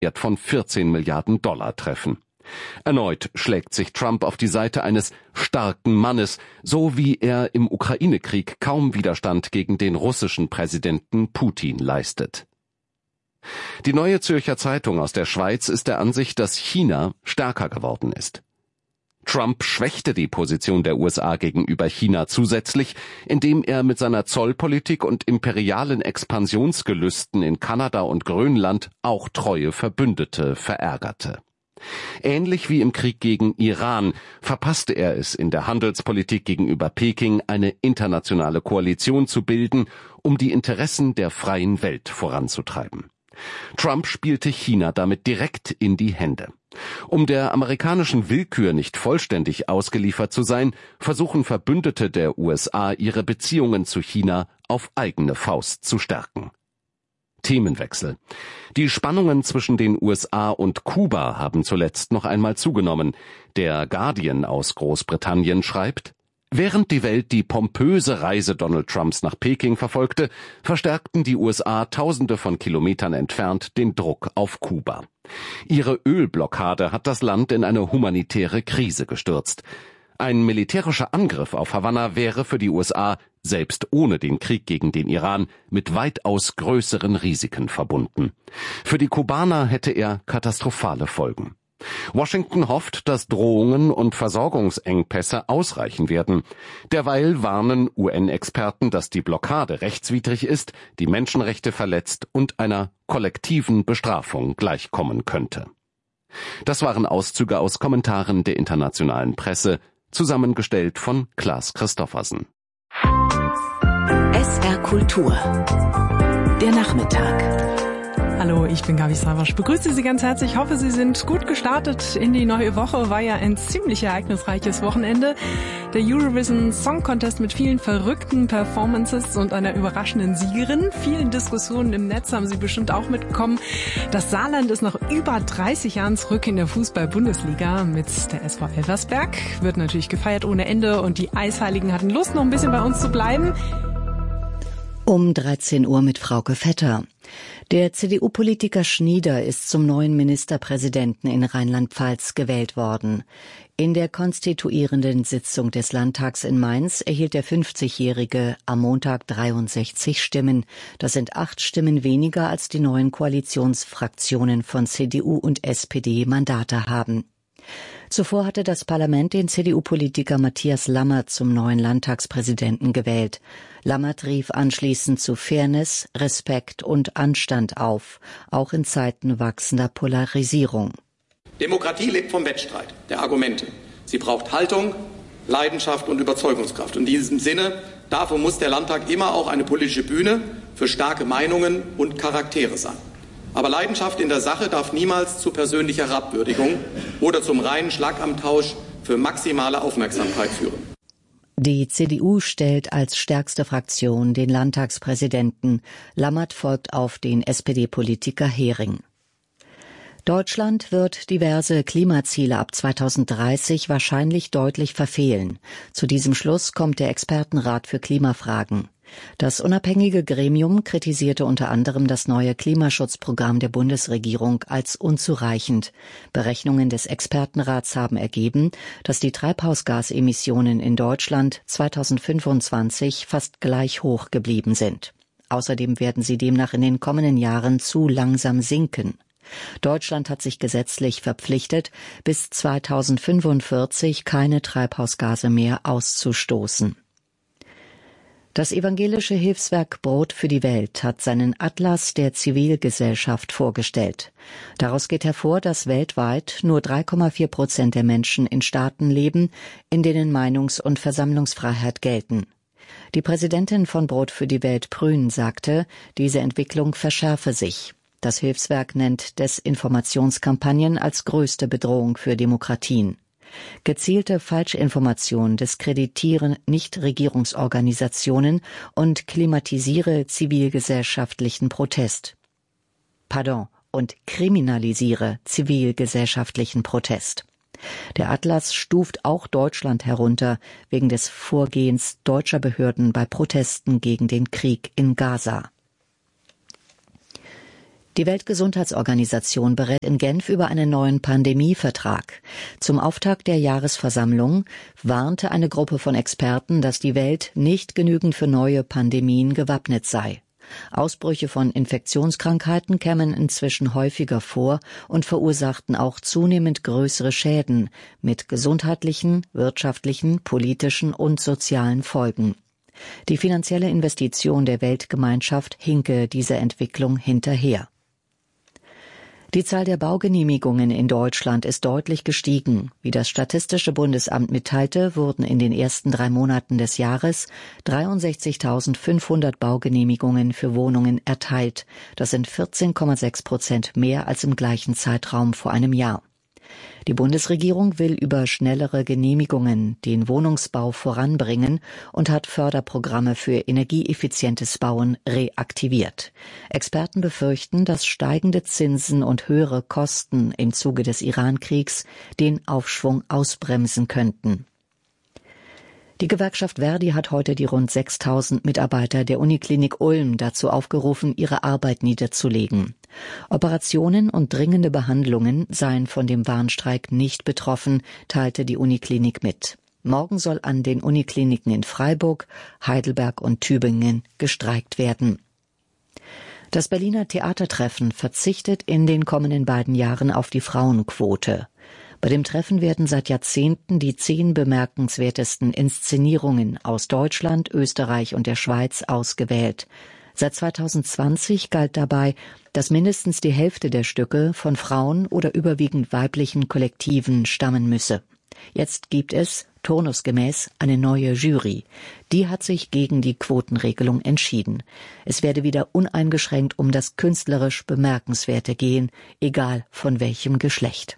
Wert von 14 Milliarden Dollar treffen. Erneut schlägt sich Trump auf die Seite eines starken Mannes, so wie er im Ukraine-Krieg kaum Widerstand gegen den russischen Präsidenten Putin leistet. Die Neue Zürcher Zeitung aus der Schweiz ist der Ansicht, dass China stärker geworden ist. Trump schwächte die Position der USA gegenüber China zusätzlich, indem er mit seiner Zollpolitik und imperialen Expansionsgelüsten in Kanada und Grönland auch treue Verbündete verärgerte. Ähnlich wie im Krieg gegen Iran verpasste er es in der Handelspolitik gegenüber Peking, eine internationale Koalition zu bilden, um die Interessen der freien Welt voranzutreiben. Trump spielte China damit direkt in die Hände. Um der amerikanischen Willkür nicht vollständig ausgeliefert zu sein, versuchen Verbündete der USA, ihre Beziehungen zu China auf eigene Faust zu stärken. Themenwechsel. Die Spannungen zwischen den USA und Kuba haben zuletzt noch einmal zugenommen. Der Guardian aus Großbritannien schreibt: Während die Welt die pompöse Reise Donald Trumps nach Peking verfolgte, verstärkten die USA Tausende von Kilometern entfernt den Druck auf Kuba. Ihre Ölblockade hat das Land in eine humanitäre Krise gestürzt. Ein militärischer Angriff auf Havanna wäre für die USA, selbst ohne den Krieg gegen den Iran, mit weitaus größeren Risiken verbunden. Für die Kubaner hätte er katastrophale Folgen. Washington hofft, dass Drohungen und Versorgungsengpässe ausreichen werden. Derweil warnen UN-Experten, dass die Blockade rechtswidrig ist, die Menschenrechte verletzt und einer kollektiven Bestrafung gleichkommen könnte. Das waren Auszüge aus Kommentaren der internationalen Presse, zusammengestellt von Klaas Christoffersen. SR Kultur. Der Nachmittag. Hallo, ich bin Gabi Savasch. Begrüße Sie ganz herzlich. Ich hoffe, Sie sind gut gestartet in die neue Woche. War ja ein ziemlich ereignisreiches Wochenende. Der Eurovision Song Contest mit vielen verrückten Performances und einer überraschenden Siegerin. Vielen Diskussionen im Netz haben Sie bestimmt auch mitbekommen. Das Saarland ist nach über 30 Jahren zurück in der Fußball-Bundesliga mit der SV Elversberg. Wird natürlich gefeiert ohne Ende und die Eisheiligen hatten Lust, noch ein bisschen bei uns zu bleiben. Um 13 Uhr mit Frauke Vetter. Der CDU-Politiker Schnieder ist zum neuen Ministerpräsidenten in Rheinland-Pfalz gewählt worden. In der konstituierenden Sitzung des Landtags in Mainz erhielt der 50-Jährige am Montag 63 Stimmen. Das sind 8 Stimmen weniger, als die neuen Koalitionsfraktionen von CDU und SPD Mandate haben. Zuvor hatte das Parlament den CDU-Politiker Matthias Lammert zum neuen Landtagspräsidenten gewählt. Lammert rief anschließend zu Fairness, Respekt und Anstand auf, auch in Zeiten wachsender Polarisierung. Demokratie lebt vom Wettstreit der Argumente. Sie braucht Haltung, Leidenschaft und Überzeugungskraft. Und in diesem Sinne darf und muss der Landtag immer auch eine politische Bühne für starke Meinungen und Charaktere sein. Aber Leidenschaft in der Sache darf niemals zu persönlicher Herabwürdigung oder zum reinen Schlagabtausch für maximale Aufmerksamkeit führen. Die CDU stellt als stärkste Fraktion den Landtagspräsidenten. Lammert folgt auf den SPD-Politiker Hering. Deutschland wird diverse Klimaziele ab 2030 wahrscheinlich deutlich verfehlen. Zu diesem Schluss kommt der Expertenrat für Klimafragen. Das unabhängige Gremium kritisierte unter anderem das neue Klimaschutzprogramm der Bundesregierung als unzureichend. Berechnungen des Expertenrats haben ergeben, dass die Treibhausgasemissionen in Deutschland 2025 fast gleich hoch geblieben sind. Außerdem werden sie demnach in den kommenden Jahren zu langsam sinken. Deutschland hat sich gesetzlich verpflichtet, bis 2045 keine Treibhausgase mehr auszustoßen. Das evangelische Hilfswerk Brot für die Welt hat seinen Atlas der Zivilgesellschaft vorgestellt. Daraus geht hervor, dass weltweit nur 3,4% der Menschen in Staaten leben, in denen Meinungs- und Versammlungsfreiheit gelten. Die Präsidentin von Brot für die Welt Prün sagte, diese Entwicklung verschärfe sich. Das Hilfswerk nennt Desinformationskampagnen als größte Bedrohung für Demokratien. Gezielte Falschinformation diskreditieren Nichtregierungsorganisationen und klimatisiere zivilgesellschaftlichen Protest. Und kriminalisiere zivilgesellschaftlichen Protest. Der Atlas stuft auch Deutschland herunter wegen des Vorgehens deutscher Behörden bei Protesten gegen den Krieg in Gaza. Die Weltgesundheitsorganisation berät in Genf über einen neuen Pandemievertrag. Zum Auftakt der Jahresversammlung warnte eine Gruppe von Experten, dass die Welt nicht genügend für neue Pandemien gewappnet sei. Ausbrüche von Infektionskrankheiten kämen inzwischen häufiger vor und verursachten auch zunehmend größere Schäden mit gesundheitlichen, wirtschaftlichen, politischen und sozialen Folgen. Die finanzielle Investition der Weltgemeinschaft hinke dieser Entwicklung hinterher. Die Zahl der Baugenehmigungen in Deutschland ist deutlich gestiegen. Wie das Statistische Bundesamt mitteilte, wurden in den ersten 3 Monaten des Jahres 63.500 Baugenehmigungen für Wohnungen erteilt. Das sind 14,6% mehr als im gleichen Zeitraum vor einem Jahr. Die Bundesregierung will über schnellere Genehmigungen den Wohnungsbau voranbringen und hat Förderprogramme für energieeffizientes Bauen reaktiviert. Experten befürchten, dass steigende Zinsen und höhere Kosten im Zuge des Iran-Kriegs den Aufschwung ausbremsen könnten. Die Gewerkschaft Verdi hat heute die rund 6.000 Mitarbeiter der Uniklinik Ulm dazu aufgerufen, ihre Arbeit niederzulegen. Operationen und dringende Behandlungen seien von dem Warnstreik nicht betroffen, teilte die Uniklinik mit. Morgen soll an den Unikliniken in Freiburg, Heidelberg und Tübingen gestreikt werden. Das Berliner Theatertreffen verzichtet in den kommenden 2 Jahren auf die Frauenquote. Bei dem Treffen werden seit Jahrzehnten die 10 bemerkenswertesten Inszenierungen aus Deutschland, Österreich und der Schweiz ausgewählt. Seit 2020 galt dabei, dass mindestens die Hälfte der Stücke von Frauen oder überwiegend weiblichen Kollektiven stammen müsse. Jetzt gibt es, turnusgemäß, eine neue Jury. Die hat sich gegen die Quotenregelung entschieden. Es werde wieder uneingeschränkt um das künstlerisch Bemerkenswerte gehen, egal von welchem Geschlecht.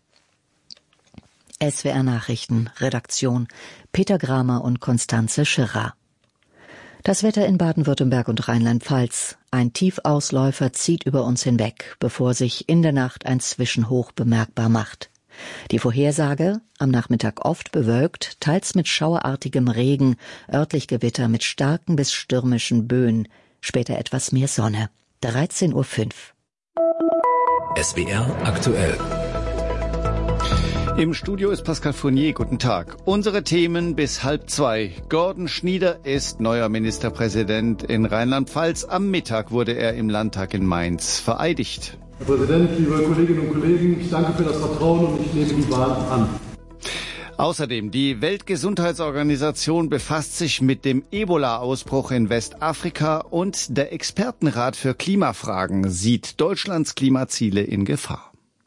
SWR Nachrichten, Redaktion Peter Gramer und Konstanze Schirra. Das Wetter in Baden-Württemberg und Rheinland-Pfalz. Ein Tiefausläufer zieht über uns hinweg, bevor sich in der Nacht ein Zwischenhoch bemerkbar macht. Die Vorhersage: am Nachmittag oft bewölkt, teils mit schauerartigem Regen, örtlich Gewitter mit starken bis stürmischen Böen, später etwas mehr Sonne. 13:05 Uhr. SWR aktuell. Im Studio ist Pascal Fournier. Guten Tag. Unsere Themen bis 1:30. Gordon Schnieder ist neuer Ministerpräsident in Rheinland-Pfalz. Am Mittag wurde er im Landtag in Mainz vereidigt. Herr Präsident, liebe Kolleginnen und Kollegen, ich danke für das Vertrauen und ich nehme die Wahl an. Außerdem, die Weltgesundheitsorganisation befasst sich mit dem Ebola-Ausbruch in Westafrika und der Expertenrat für Klimafragen sieht Deutschlands Klimaziele in Gefahr.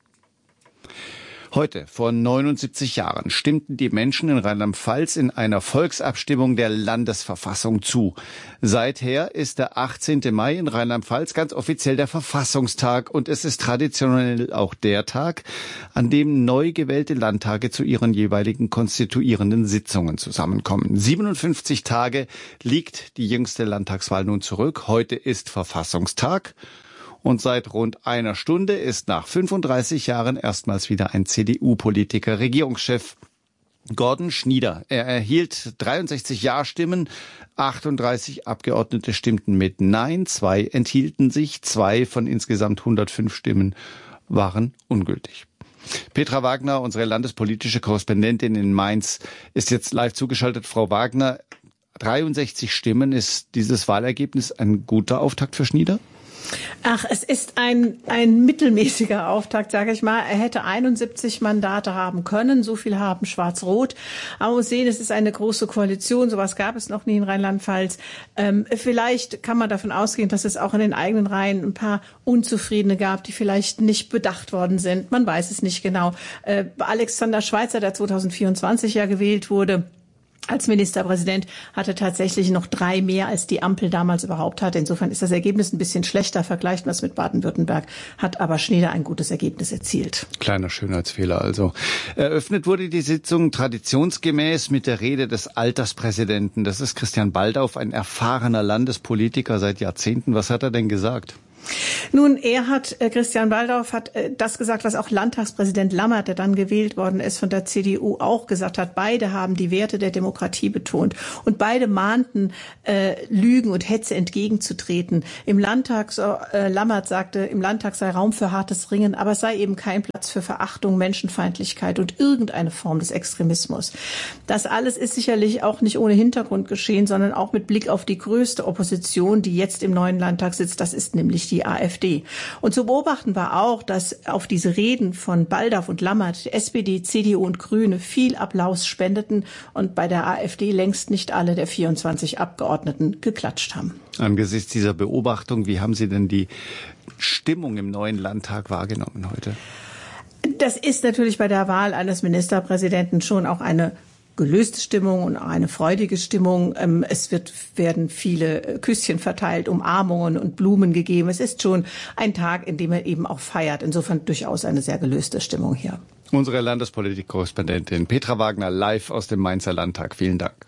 Heute, vor 79 Jahren, stimmten die Menschen in Rheinland-Pfalz in einer Volksabstimmung der Landesverfassung zu. Seither ist der 18. Mai in Rheinland-Pfalz ganz offiziell der Verfassungstag und es ist traditionell auch der Tag, an dem neu gewählte Landtage zu ihren jeweiligen konstituierenden Sitzungen zusammenkommen. 57 Tage liegt die jüngste Landtagswahl nun zurück. Heute ist Verfassungstag. Und seit rund einer Stunde ist nach 35 Jahren erstmals wieder ein CDU-Politiker Regierungschef. Gordon Schnieder. Er erhielt 63 Ja-Stimmen, 38 Abgeordnete stimmten mit Nein, 2 enthielten sich, 2 von insgesamt 105 Stimmen waren ungültig. Petra Wagner, unsere landespolitische Korrespondentin in Mainz, ist jetzt live zugeschaltet. Frau Wagner, 63 Stimmen, ist dieses Wahlergebnis ein guter Auftakt für Schnieder? Ach, es ist ein mittelmäßiger Auftakt, sage ich mal. Er hätte 71 Mandate haben können, so viel haben Schwarz-Rot. Aber man muss sehen, es ist eine große Koalition, sowas gab es noch nie in Rheinland-Pfalz. Vielleicht kann man davon ausgehen, dass es auch in den eigenen Reihen ein paar Unzufriedene gab, die vielleicht nicht bedacht worden sind. Man weiß es nicht genau. Alexander Schweitzer, der 2024 ja gewählt wurde, als Ministerpräsident, hatte tatsächlich noch 3 mehr, als die Ampel damals überhaupt hatte. Insofern ist das Ergebnis ein bisschen schlechter, vergleicht man es mit Baden-Württemberg, hat aber Schnieder ein gutes Ergebnis erzielt. Kleiner Schönheitsfehler also. Eröffnet wurde die Sitzung traditionsgemäß mit der Rede des Alterspräsidenten. Das ist Christian Baldauf, ein erfahrener Landespolitiker seit Jahrzehnten. Was hat er denn gesagt? Nun, Christian Waldorf hat das gesagt, was auch Landtagspräsident Lammert, der dann gewählt worden ist von der CDU, auch gesagt hat. Beide haben die Werte der Demokratie betont und beide mahnten, Lügen und Hetze entgegenzutreten. Im Landtag, Lammert sagte, im Landtag sei Raum für hartes Ringen, aber es sei eben kein Platz für Verachtung, Menschenfeindlichkeit und irgendeine Form des Extremismus. Das alles ist sicherlich auch nicht ohne Hintergrund geschehen, sondern auch mit Blick auf die größte Opposition, die jetzt im neuen Landtag sitzt. Das ist nämlich die AfD. Und zu beobachten war auch, dass auf diese Reden von Waldorf und Lammert SPD, CDU und Grüne viel Applaus spendeten und bei der AfD längst nicht alle der 24 Abgeordneten geklatscht haben. Angesichts dieser Beobachtung, wie haben Sie denn die Stimmung im neuen Landtag wahrgenommen heute? Das ist natürlich bei der Wahl eines Ministerpräsidenten schon auch eine gelöste Stimmung und eine freudige Stimmung. Es werden viele Küsschen verteilt, Umarmungen und Blumen gegeben. Es ist schon ein Tag, in dem er eben auch feiert. Insofern durchaus eine sehr gelöste Stimmung hier. Unsere Landespolitik-Korrespondentin Petra Wagner live aus dem Mainzer Landtag. Vielen Dank.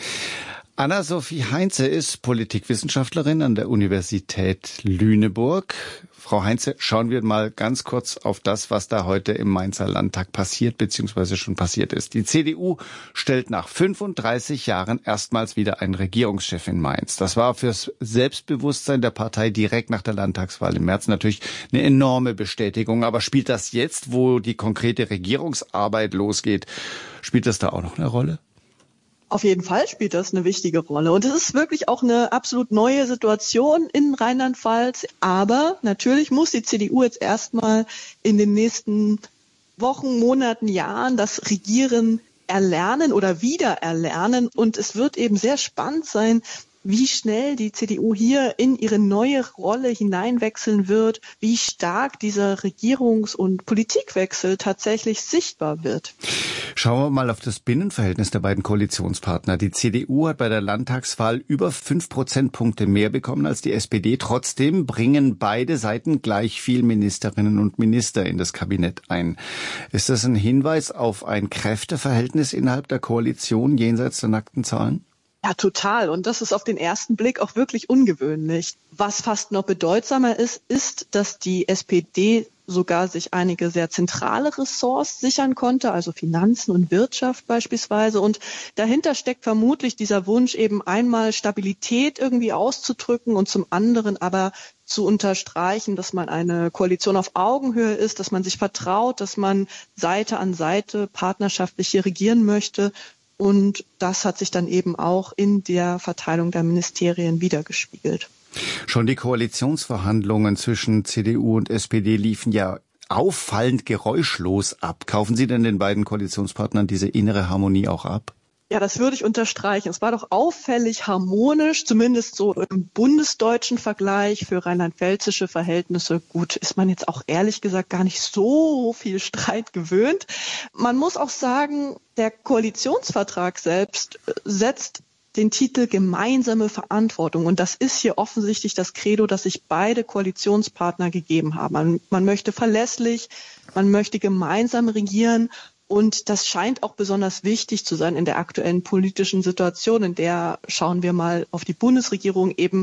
Anna-Sophie Heinze ist Politikwissenschaftlerin an der Universität Lüneburg. Frau Heinze, schauen wir mal ganz kurz auf das, was da heute im Mainzer Landtag passiert bzw. schon passiert ist. Die CDU stellt nach 35 Jahren erstmals wieder einen Regierungschef in Mainz. Das war fürs Selbstbewusstsein der Partei direkt nach der Landtagswahl im März natürlich eine enorme Bestätigung. Aber spielt das jetzt, wo die konkrete Regierungsarbeit losgeht, spielt das da auch noch eine Rolle? Auf jeden Fall spielt das eine wichtige Rolle. Und es ist wirklich auch eine absolut neue Situation in Rheinland-Pfalz. Aber natürlich muss die CDU jetzt erstmal in den nächsten Wochen, Monaten, Jahren das Regieren erlernen oder wieder erlernen. Und es wird eben sehr spannend sein, wie schnell die CDU hier in ihre neue Rolle hineinwechseln wird, wie stark dieser Regierungs- und Politikwechsel tatsächlich sichtbar wird. Schauen wir mal auf das Binnenverhältnis der beiden Koalitionspartner. Die CDU hat bei der Landtagswahl über 5 Prozentpunkte mehr bekommen als die SPD. Trotzdem bringen beide Seiten gleich viel Ministerinnen und Minister in das Kabinett ein. Ist das ein Hinweis auf ein Kräfteverhältnis innerhalb der Koalition jenseits der nackten Zahlen? Ja, total. Und das ist auf den ersten Blick auch wirklich ungewöhnlich. Was fast noch bedeutsamer ist, dass die SPD sogar sich einige sehr zentrale Ressorts sichern konnte, also Finanzen und Wirtschaft beispielsweise. Und dahinter steckt vermutlich dieser Wunsch, eben einmal Stabilität irgendwie auszudrücken und zum anderen aber zu unterstreichen, dass man eine Koalition auf Augenhöhe ist, dass man sich vertraut, dass man Seite an Seite partnerschaftlich hier regieren möchte. Und das hat sich dann eben auch in der Verteilung der Ministerien widergespiegelt. Schon die Koalitionsverhandlungen zwischen CDU und SPD liefen ja auffallend geräuschlos ab. Kaufen Sie denn den beiden Koalitionspartnern diese innere Harmonie auch ab? Ja, das würde ich unterstreichen. Es war doch auffällig harmonisch, zumindest so im bundesdeutschen Vergleich. Für rheinland-pfälzische Verhältnisse, gut, ist man jetzt auch ehrlich gesagt gar nicht so viel Streit gewöhnt. Man muss auch sagen, der Koalitionsvertrag selbst setzt den Titel gemeinsame Verantwortung. Und das ist hier offensichtlich das Credo, das sich beide Koalitionspartner gegeben haben. Man möchte verlässlich, man möchte gemeinsam regieren. Und das scheint auch besonders wichtig zu sein in der aktuellen politischen Situation, in der, schauen wir mal auf die Bundesregierung, eben,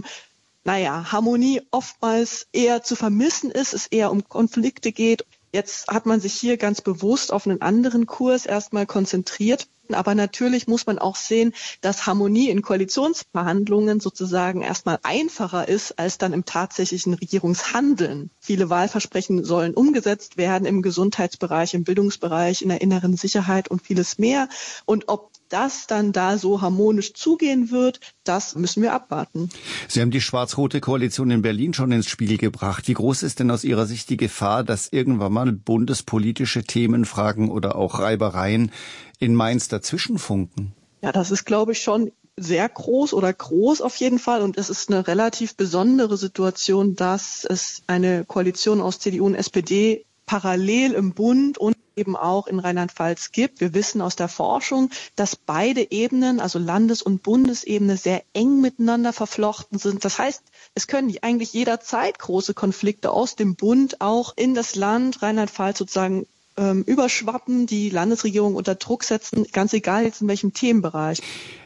Harmonie oftmals eher zu vermissen ist, es eher um Konflikte geht. Jetzt hat man sich hier ganz bewusst auf einen anderen Kurs erstmal konzentriert. Aber natürlich muss man auch sehen, dass Harmonie in Koalitionsverhandlungen sozusagen erstmal einfacher ist als dann im tatsächlichen Regierungshandeln. Viele Wahlversprechen sollen umgesetzt werden im Gesundheitsbereich, im Bildungsbereich, in der inneren Sicherheit und vieles mehr. Und ob das dann da so harmonisch zugehen wird, das müssen wir abwarten. Sie haben die schwarz-rote Koalition in Berlin schon ins Spiel gebracht. Wie groß ist denn aus Ihrer Sicht die Gefahr, dass irgendwann mal bundespolitische Themenfragen oder auch Reibereien in Mainz dazwischenfunken? Ja, das ist, glaube ich, schon sehr groß oder groß auf jeden Fall. Und es ist eine relativ besondere Situation, dass es eine Koalition aus CDU und SPD parallel im Bund und eben auch in Rheinland-Pfalz gibt. Wir wissen aus der Forschung, dass beide Ebenen, also Landes- und Bundesebene, sehr eng miteinander verflochten sind. Das heißt, es können eigentlich jederzeit große Konflikte aus dem Bund auch in das Land Rheinland-Pfalz sozusagen überschwappen, die Landesregierung unter Druck setzen, ganz egal jetzt in welchem Themenbereich.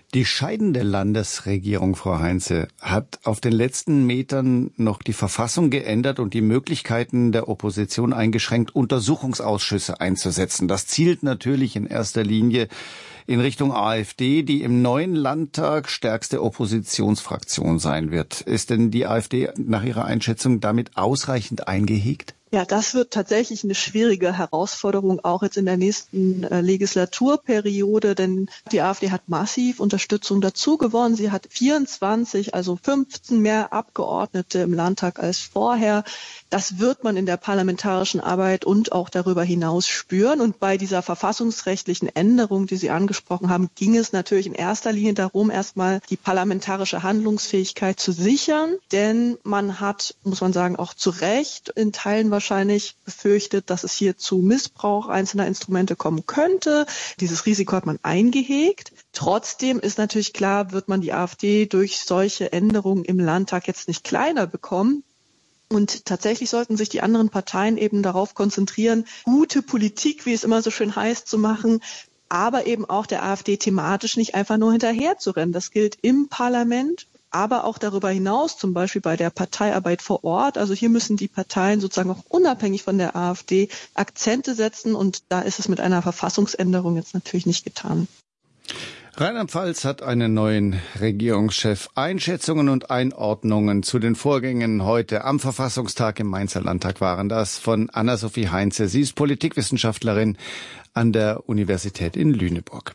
Die scheidende Landesregierung, Frau Heinze, hat auf den letzten Metern noch die Verfassung geändert und die Möglichkeiten der Opposition eingeschränkt, Untersuchungsausschüsse einzusetzen. Das zielt natürlich in erster Linie in Richtung AfD, die im neuen Landtag stärkste Oppositionsfraktion sein wird. Ist denn die AfD nach Ihrer Einschätzung damit ausreichend eingehegt? Ja, das wird tatsächlich eine schwierige Herausforderung, auch jetzt in der nächsten Legislaturperiode, denn die AfD hat massiv Unterstützung dazu gewonnen. Sie hat 24, also 15 mehr Abgeordnete im Landtag als vorher. Das wird man in der parlamentarischen Arbeit und auch darüber hinaus spüren. Und bei dieser verfassungsrechtlichen Änderung, die Sie angesprochen haben, ging es natürlich in erster Linie darum, erstmal die parlamentarische Handlungsfähigkeit zu sichern. Denn man hat, muss man sagen, auch zu Recht in Teilen wahrscheinlich befürchtet, dass es hier zu Missbrauch einzelner Instrumente kommen könnte. Dieses Risiko hat man eingehegt. Trotzdem ist natürlich klar, wird man die AfD durch solche Änderungen im Landtag jetzt nicht kleiner bekommen. Und tatsächlich sollten sich die anderen Parteien eben darauf konzentrieren, gute Politik, wie es immer so schön heißt, zu machen, aber eben auch der AfD thematisch nicht einfach nur hinterher zu rennen. Das gilt im Parlament, aber auch darüber hinaus, zum Beispiel bei der Parteiarbeit vor Ort. Also hier müssen die Parteien sozusagen auch unabhängig von der AfD Akzente setzen und da ist es mit einer Verfassungsänderung jetzt natürlich nicht getan. Rheinland-Pfalz hat einen neuen Regierungschef. Einschätzungen und Einordnungen zu den Vorgängen heute am Verfassungstag im Mainzer Landtag waren das von Anna-Sophie Heinze. Sie ist Politikwissenschaftlerin an der Universität in Lüneburg.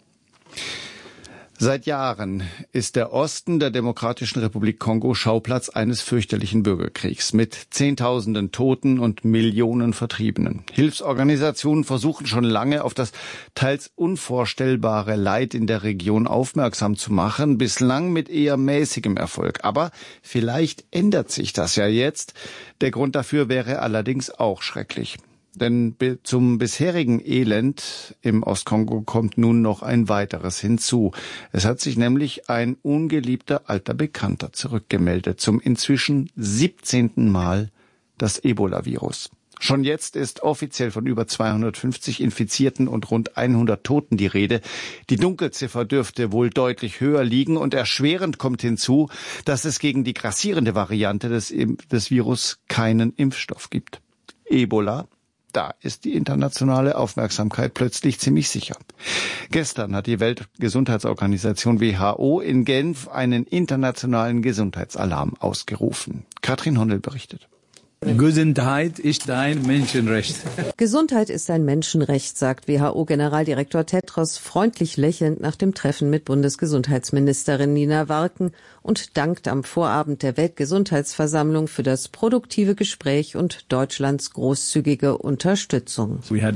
Seit Jahren ist der Osten der Demokratischen Republik Kongo Schauplatz eines fürchterlichen Bürgerkriegs mit Zehntausenden Toten und Millionen Vertriebenen. Hilfsorganisationen versuchen schon lange auf das teils unvorstellbare Leid in der Region aufmerksam zu machen, bislang mit eher mäßigem Erfolg. Aber vielleicht ändert sich das ja jetzt. Der Grund dafür wäre allerdings auch schrecklich. Denn zum bisherigen Elend im Ostkongo kommt nun noch ein weiteres hinzu. Es hat sich nämlich ein ungeliebter alter Bekannter zurückgemeldet, zum inzwischen 17. Mal das Ebola-Virus. Schon jetzt ist offiziell von über 250 Infizierten und rund 100 Toten die Rede. Die Dunkelziffer dürfte wohl deutlich höher liegen und erschwerend kommt hinzu, dass es gegen die grassierende Variante des Virus keinen Impfstoff gibt. Ebola. Da ist die internationale Aufmerksamkeit plötzlich ziemlich sicher. Gestern hat die Weltgesundheitsorganisation WHO in Genf einen internationalen Gesundheitsalarm ausgerufen. Katrin Honnel berichtet. Gesundheit ist ein Menschenrecht. Gesundheit ist ein Menschenrecht, sagt WHO-Generaldirektor Tedros freundlich lächelnd nach dem Treffen mit Bundesgesundheitsministerin Nina Warken und dankt am Vorabend der Weltgesundheitsversammlung für das produktive Gespräch und Deutschlands großzügige Unterstützung.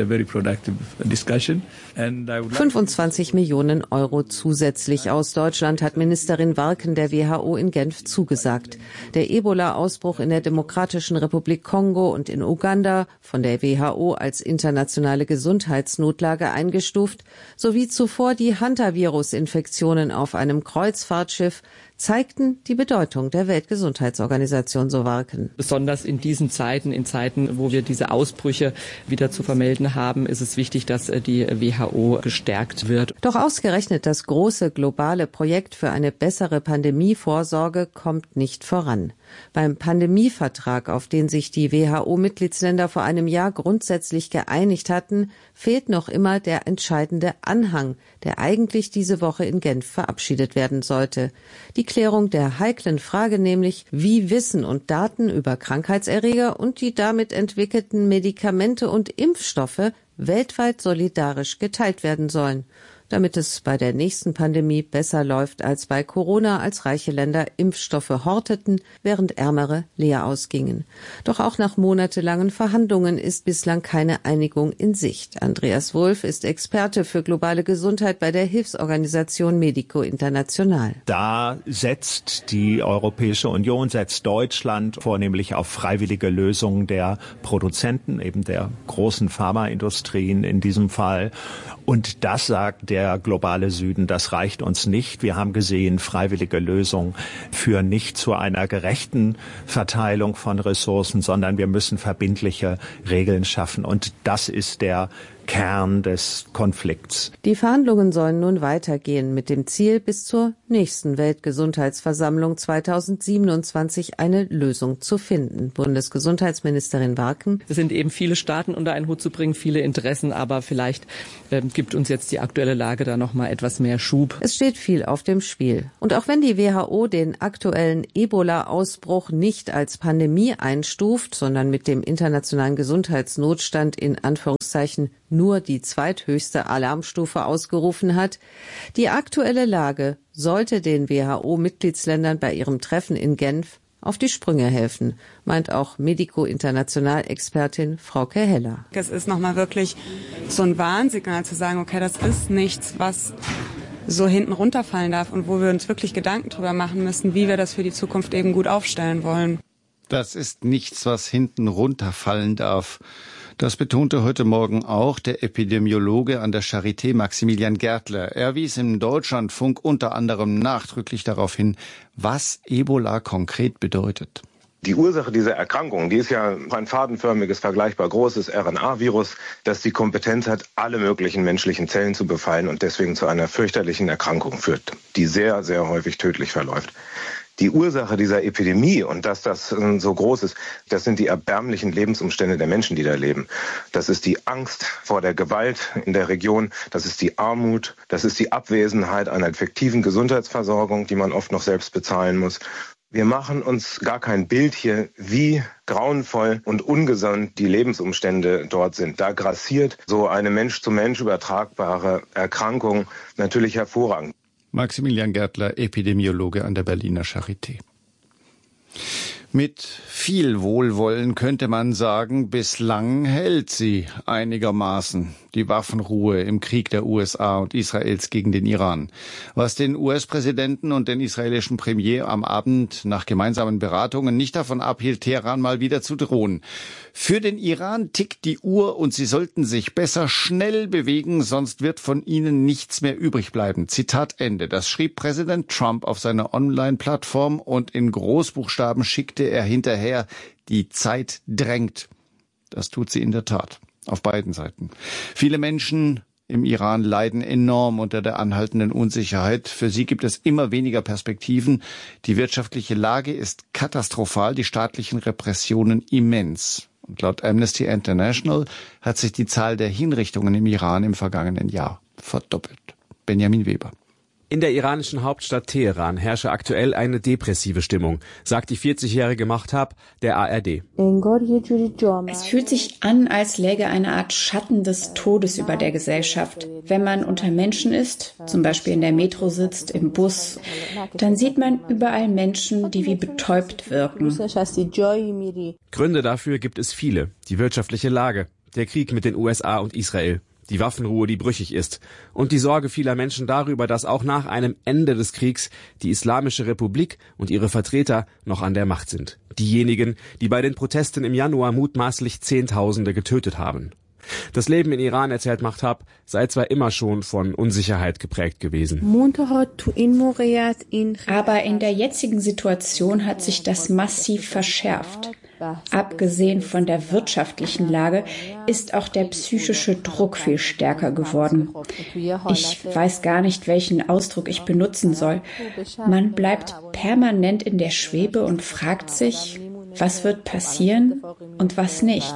25 Millionen Euro zusätzlich aus Deutschland hat Ministerin Warken der WHO in Genf zugesagt. Der Ebola-Ausbruch in der Demokratischen Republik Kongo und in Uganda, von der WHO als internationale Gesundheitsnotlage eingestuft, sowie zuvor die Hantavirus-Infektionen auf einem Kreuzfahrtschiff, zeigten die Bedeutung der Weltgesundheitsorganisation, so Warken. Besonders in diesen Zeiten, in Zeiten, wo wir diese Ausbrüche wieder zu vermelden haben, ist es wichtig, dass die WHO gestärkt wird. Doch ausgerechnet das große globale Projekt für eine bessere Pandemievorsorge kommt nicht voran. Beim Pandemievertrag, auf den sich die WHO-Mitgliedsländer vor einem Jahr grundsätzlich geeinigt hatten, fehlt noch immer der entscheidende Anhang, der eigentlich diese Woche in Genf verabschiedet werden sollte. Die Klärung der heiklen Frage nämlich, wie Wissen und Daten über Krankheitserreger und die damit entwickelten Medikamente und Impfstoffe weltweit solidarisch geteilt werden sollen, damit es bei der nächsten Pandemie besser läuft als bei Corona, als reiche Länder Impfstoffe horteten, während ärmere leer ausgingen. Doch auch nach monatelangen Verhandlungen ist bislang keine Einigung in Sicht. Andreas Wulff ist Experte für globale Gesundheit bei der Hilfsorganisation Medico International. Da setzt die Europäische Union, setzt Deutschland vornehmlich auf freiwillige Lösungen der Produzenten, eben der großen Pharmaindustrien in diesem Fall. Und das sagt der globale Süden, das reicht uns nicht. Wir haben gesehen, freiwillige Lösungen führen nicht zu einer gerechten Verteilung von Ressourcen, sondern wir müssen verbindliche Regeln schaffen. Und das ist der Kern des Konflikts. Die Verhandlungen sollen nun weitergehen mit dem Ziel, bis zur nächsten Weltgesundheitsversammlung 2027 eine Lösung zu finden. Bundesgesundheitsministerin Warken. Es sind eben viele Staaten unter einen Hut zu bringen, viele Interessen, aber vielleicht gibt uns jetzt die aktuelle Lage da noch mal etwas mehr Schub. Es steht viel auf dem Spiel. Und auch wenn die WHO den aktuellen Ebola-Ausbruch nicht als Pandemie einstuft, sondern mit dem internationalen Gesundheitsnotstand in Anführungszeichen nur die zweithöchste Alarmstufe ausgerufen hat, die aktuelle Lage sollte den WHO-Mitgliedsländern bei ihrem Treffen in Genf auf die Sprünge helfen, meint auch Medico-International-Expertin Frauke Heller. Es ist nochmal wirklich so ein Warnsignal zu sagen, okay, das ist nichts, was so hinten runterfallen darf und wo wir uns wirklich Gedanken drüber machen müssen, wie wir das für die Zukunft eben gut aufstellen wollen. Das ist nichts, was hinten runterfallen darf. Das betonte heute Morgen auch der Epidemiologe an der Charité Maximilian Gärtler. Er wies im Deutschlandfunk unter anderem nachdrücklich darauf hin, was Ebola konkret bedeutet. Die Ursache dieser Erkrankung, die ist ja ein fadenförmiges, vergleichbar großes RNA-Virus, das die Kompetenz hat, alle möglichen menschlichen Zellen zu befallen und deswegen zu einer fürchterlichen Erkrankung führt, die sehr, sehr häufig tödlich verläuft. Die Ursache dieser Epidemie und dass das so groß ist, das sind die erbärmlichen Lebensumstände der Menschen, die da leben. Das ist die Angst vor der Gewalt in der Region, das ist die Armut, das ist die Abwesenheit einer effektiven Gesundheitsversorgung, die man oft noch selbst bezahlen muss. Wir machen uns gar kein Bild hier, wie grauenvoll und ungesund die Lebensumstände dort sind. Da grassiert so eine Mensch-zu-Mensch übertragbare Erkrankung natürlich hervorragend. Maximilian Gärtler, Epidemiologe an der Berliner Charité. Mit viel Wohlwollen könnte man sagen, bislang hält sie einigermaßen die Waffenruhe im Krieg der USA und Israels gegen den Iran. Was den US-Präsidenten und den israelischen Premier am Abend nach gemeinsamen Beratungen nicht davon abhielt, Teheran mal wieder zu drohen. Für den Iran tickt die Uhr und sie sollten sich besser schnell bewegen, sonst wird von ihnen nichts mehr übrig bleiben. Zitat Ende. Das schrieb Präsident Trump auf seiner Online-Plattform und in Großbuchstaben schickte er hinterher: Die Zeit drängt. Das tut sie in der Tat. Auf beiden Seiten. Viele Menschen im Iran leiden enorm unter der anhaltenden Unsicherheit. Für sie gibt es immer weniger Perspektiven. Die wirtschaftliche Lage ist katastrophal, die staatlichen Repressionen immens. Und laut Amnesty International hat sich die Zahl der Hinrichtungen im Iran im vergangenen Jahr verdoppelt. Benjamin Weber. In der iranischen Hauptstadt Teheran herrsche aktuell eine depressive Stimmung, sagt die 40-jährige Mahtab der ARD. Es fühlt sich an, als läge eine Art Schatten des Todes über der Gesellschaft. Wenn man unter Menschen ist, zum Beispiel in der Metro sitzt, im Bus, dann sieht man überall Menschen, die wie betäubt wirken. Gründe dafür gibt es viele. Die wirtschaftliche Lage, der Krieg mit den USA und Israel, die Waffenruhe, die brüchig ist, und die Sorge vieler Menschen darüber, dass auch nach einem Ende des Kriegs die Islamische Republik und ihre Vertreter noch an der Macht sind. Diejenigen, die bei den Protesten im Januar mutmaßlich Zehntausende getötet haben. Das Leben in Iran, erzählt Mahtab, sei zwar immer schon von Unsicherheit geprägt gewesen. Aber in der jetzigen Situation hat sich das massiv verschärft. Abgesehen von der wirtschaftlichen Lage ist auch der psychische Druck viel stärker geworden. Ich weiß gar nicht, welchen Ausdruck ich benutzen soll. Man bleibt permanent in der Schwebe und fragt sich, was wird passieren und was nicht.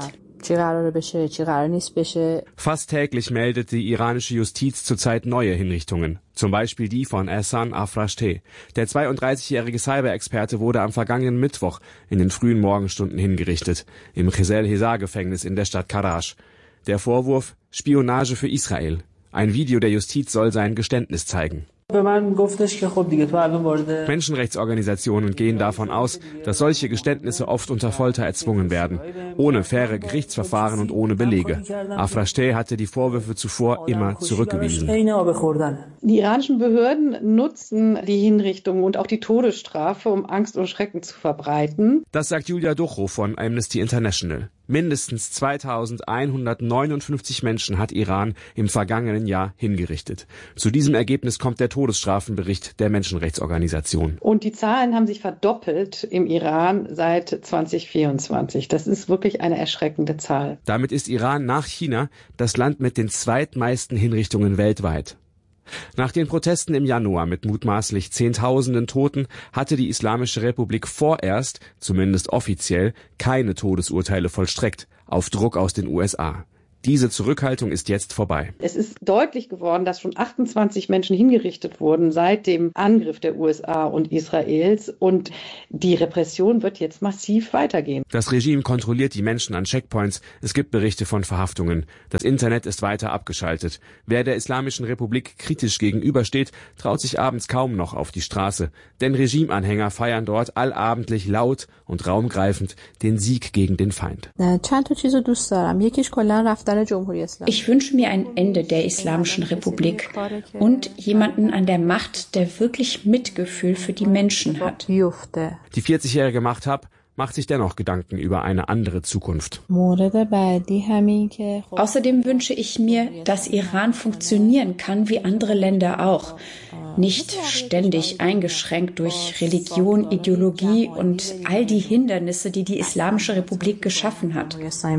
Fast täglich meldet die iranische Justiz zurzeit neue Hinrichtungen. Zum Beispiel die von Ehsan Afrashteh. Der 32-jährige Cyber-Experte wurde am vergangenen Mittwoch in den frühen Morgenstunden hingerichtet, im Qizil-Hezar-Gefängnis in der Stadt Karaj. Der Vorwurf: Spionage für Israel. Ein Video der Justiz soll sein Geständnis zeigen. Menschenrechtsorganisationen gehen davon aus, dass solche Geständnisse oft unter Folter erzwungen werden, ohne faire Gerichtsverfahren und ohne Belege. Afrashteh hatte die Vorwürfe zuvor immer zurückgewiesen. Die iranischen Behörden nutzen die Hinrichtung und auch die Todesstrafe, um Angst und Schrecken zu verbreiten. Das sagt Julia Duchow von Amnesty International. Mindestens 2159 Menschen hat Iran im vergangenen Jahr hingerichtet. Zu diesem Ergebnis kommt der Todesstrafenbericht der Menschenrechtsorganisation. Und die Zahlen haben sich verdoppelt im Iran seit 2024. Das ist wirklich eine erschreckende Zahl. Damit ist Iran nach China das Land mit den zweitmeisten Hinrichtungen weltweit. Nach den Protesten im Januar mit mutmaßlich Zehntausenden Toten hatte die Islamische Republik vorerst, zumindest offiziell, keine Todesurteile vollstreckt, auf Druck aus den USA. Diese Zurückhaltung ist jetzt vorbei. Es ist deutlich geworden, dass schon 28 Menschen hingerichtet wurden seit dem Angriff der USA und Israels. Und die Repression wird jetzt massiv weitergehen. Das Regime kontrolliert die Menschen an Checkpoints. Es gibt Berichte von Verhaftungen. Das Internet ist weiter abgeschaltet. Wer der Islamischen Republik kritisch gegenübersteht, traut sich abends kaum noch auf die Straße. Denn Regimeanhänger feiern dort allabendlich laut und raumgreifend den Sieg gegen den Feind. Ich wünsche mir ein Ende der Islamischen Republik und jemanden an der Macht, der wirklich Mitgefühl für die Menschen hat. Die 40-jährige Mahtab macht sich dennoch Gedanken über eine andere Zukunft. Außerdem wünsche ich mir, dass Iran funktionieren kann wie andere Länder auch. Nicht ständig eingeschränkt durch Religion, Ideologie und all die Hindernisse, die die Islamische Republik geschaffen hat.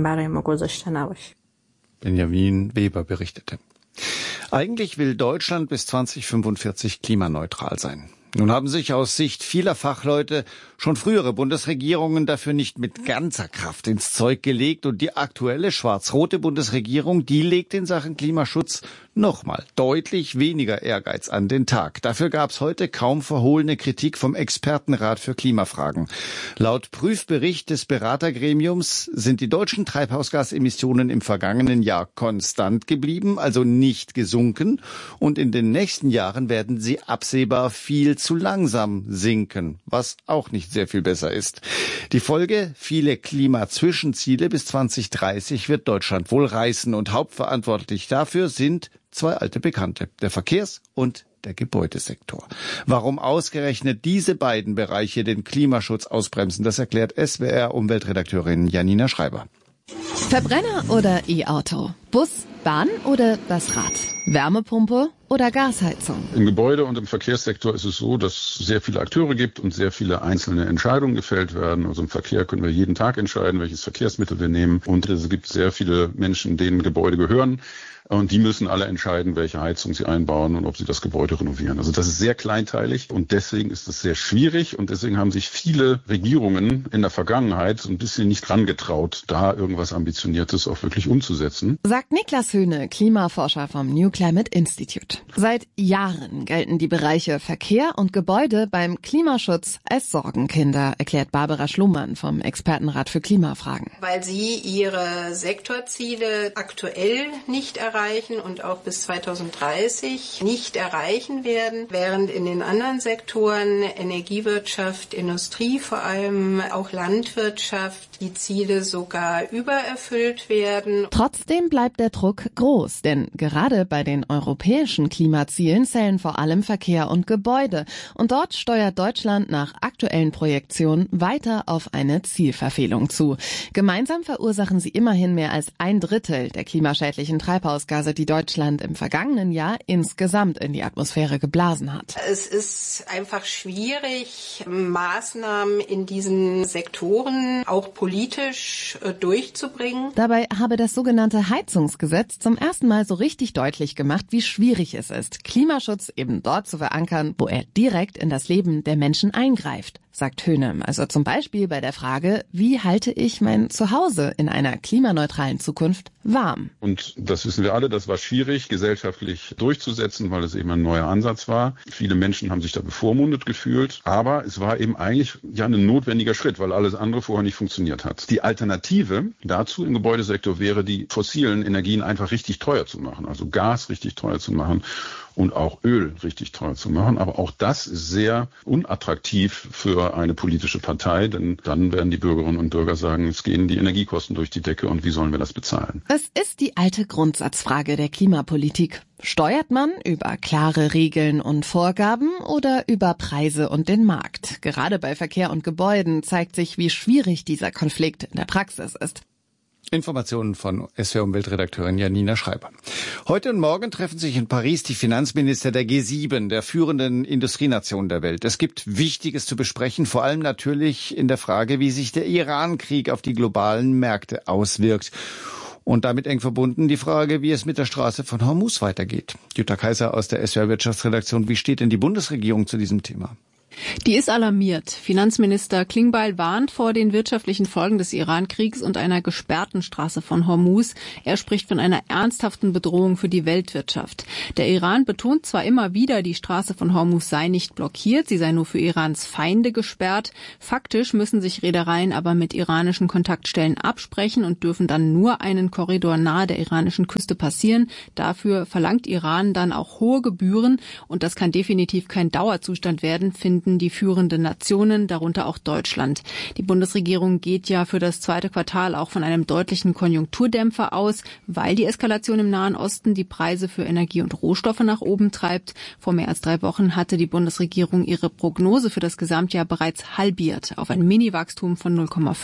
Benjamin Weber berichtete. Eigentlich will Deutschland bis 2045 klimaneutral sein. Nun haben sich aus Sicht vieler Fachleute schon frühere Bundesregierungen dafür nicht mit ganzer Kraft ins Zeug gelegt und die aktuelle schwarz-rote Bundesregierung, die legt in Sachen Klimaschutz nochmal deutlich weniger Ehrgeiz an den Tag. Dafür gab es heute kaum verhohlene Kritik vom Expertenrat für Klimafragen. Laut Prüfbericht des Beratergremiums sind die deutschen Treibhausgasemissionen im vergangenen Jahr konstant geblieben, also nicht gesunken, und in den nächsten Jahren werden sie absehbar viel zu langsam sinken, was auch nicht sehr viel besser ist. Die Folge: viele Klimazwischenziele bis 2030 wird Deutschland wohl reißen, und hauptverantwortlich dafür sind zwei alte Bekannte, der Verkehrs- und der Gebäudesektor. Warum ausgerechnet diese beiden Bereiche den Klimaschutz ausbremsen, das erklärt SWR-Umweltredakteurin Janina Schreiber. Verbrenner oder E-Auto? Bus, Bahn oder das Rad? Wärmepumpe oder Gasheizung? Im Gebäude- und im Verkehrssektor ist es so, dass es sehr viele Akteure gibt und sehr viele einzelne Entscheidungen gefällt werden. Also im Verkehr können wir jeden Tag entscheiden, welches Verkehrsmittel wir nehmen. Und es gibt sehr viele Menschen, denen Gebäude gehören. Und die müssen alle entscheiden, welche Heizung sie einbauen und ob sie das Gebäude renovieren. Also das ist sehr kleinteilig und deswegen ist es sehr schwierig. Und deswegen haben sich viele Regierungen in der Vergangenheit so ein bisschen nicht rangetraut, da irgendwas Ambitioniertes auch wirklich umzusetzen. Sagt Niklas Höhne, Klimaforscher vom New Climate Institute. Seit Jahren gelten die Bereiche Verkehr und Gebäude beim Klimaschutz als Sorgenkinder, erklärt Barbara Schlumann vom Expertenrat für Klimafragen. Weil sie ihre Sektorziele aktuell nicht erreichen und auch bis 2030 nicht erreichen werden, während in den anderen Sektoren, Energiewirtschaft, Industrie, vor allem auch Landwirtschaft, die Ziele sogar übererfüllt werden. Trotzdem bleibt der Druck groß, denn gerade bei den europäischen Klimazielen zählen vor allem Verkehr und Gebäude. Und dort steuert Deutschland nach aktuellen Projektionen weiter auf eine Zielverfehlung zu. Gemeinsam verursachen sie immerhin mehr als 1/3 der klimaschädlichen Treibhausgase, die Deutschland im vergangenen Jahr insgesamt in die Atmosphäre geblasen hat. Es ist einfach schwierig, Maßnahmen in diesen Sektoren auch politisch durchzubringen. Dabei habe das sogenannte Heizungsgesetz zum ersten Mal so richtig deutlich gemacht, wie schwierig es ist, Klimaschutz eben dort zu verankern, wo er direkt in das Leben der Menschen eingreift, sagt Höhne. Also zum Beispiel bei der Frage, wie halte ich mein Zuhause in einer klimaneutralen Zukunft warm? Und das wissen wir alle, das war schwierig, gesellschaftlich durchzusetzen, weil es eben ein neuer Ansatz war. Viele Menschen haben sich da bevormundet gefühlt, aber es war eben eigentlich ja ein notwendiger Schritt, weil alles andere vorher nicht funktioniert hat. Die Alternative dazu im Gebäudesektor wäre, die fossilen Energien einfach richtig teuer zu machen, also Gas richtig teuer zu machen und auch Öl richtig teuer zu machen. Aber auch das ist sehr unattraktiv für eine politische Partei, denn dann werden die Bürgerinnen und Bürger sagen, es gehen die Energiekosten durch die Decke und wie sollen wir das bezahlen? Es ist die alte Grundsatzfrage der Klimapolitik. Steuert man über klare Regeln und Vorgaben oder über Preise und den Markt? Gerade bei Verkehr und Gebäuden zeigt sich, wie schwierig dieser Konflikt in der Praxis ist. Informationen von SWR-Umweltredakteurin Janina Schreiber. Heute und morgen treffen sich in Paris die Finanzminister der G7, der führenden Industrienationen der Welt. Es gibt Wichtiges zu besprechen, vor allem natürlich in der Frage, wie sich der Iran-Krieg auf die globalen Märkte auswirkt. Und damit eng verbunden die Frage, wie es mit der Straße von Hormuz weitergeht. Jutta Kaiser aus der SWR-Wirtschaftsredaktion, wie steht denn die Bundesregierung zu diesem Thema? Die ist alarmiert. Finanzminister Klingbeil warnt vor den wirtschaftlichen Folgen des Iran-Kriegs und einer gesperrten Straße von Hormuz. Er spricht von einer ernsthaften Bedrohung für die Weltwirtschaft. Der Iran betont zwar immer wieder, die Straße von Hormuz sei nicht blockiert, sie sei nur für Irans Feinde gesperrt. Faktisch müssen sich Reedereien aber mit iranischen Kontaktstellen absprechen und dürfen dann nur einen Korridor nahe der iranischen Küste passieren. Dafür verlangt Iran dann auch hohe Gebühren und das kann definitiv kein Dauerzustand werden, finden die führenden Nationen, darunter auch Deutschland. Die Bundesregierung geht ja für das zweite Quartal auch von einem deutlichen Konjunkturdämpfer aus, weil die Eskalation im Nahen Osten die Preise für Energie und Rohstoffe nach oben treibt. Vor mehr als 3 Wochen hatte die Bundesregierung ihre Prognose für das Gesamtjahr bereits halbiert auf ein Mini-Wachstum von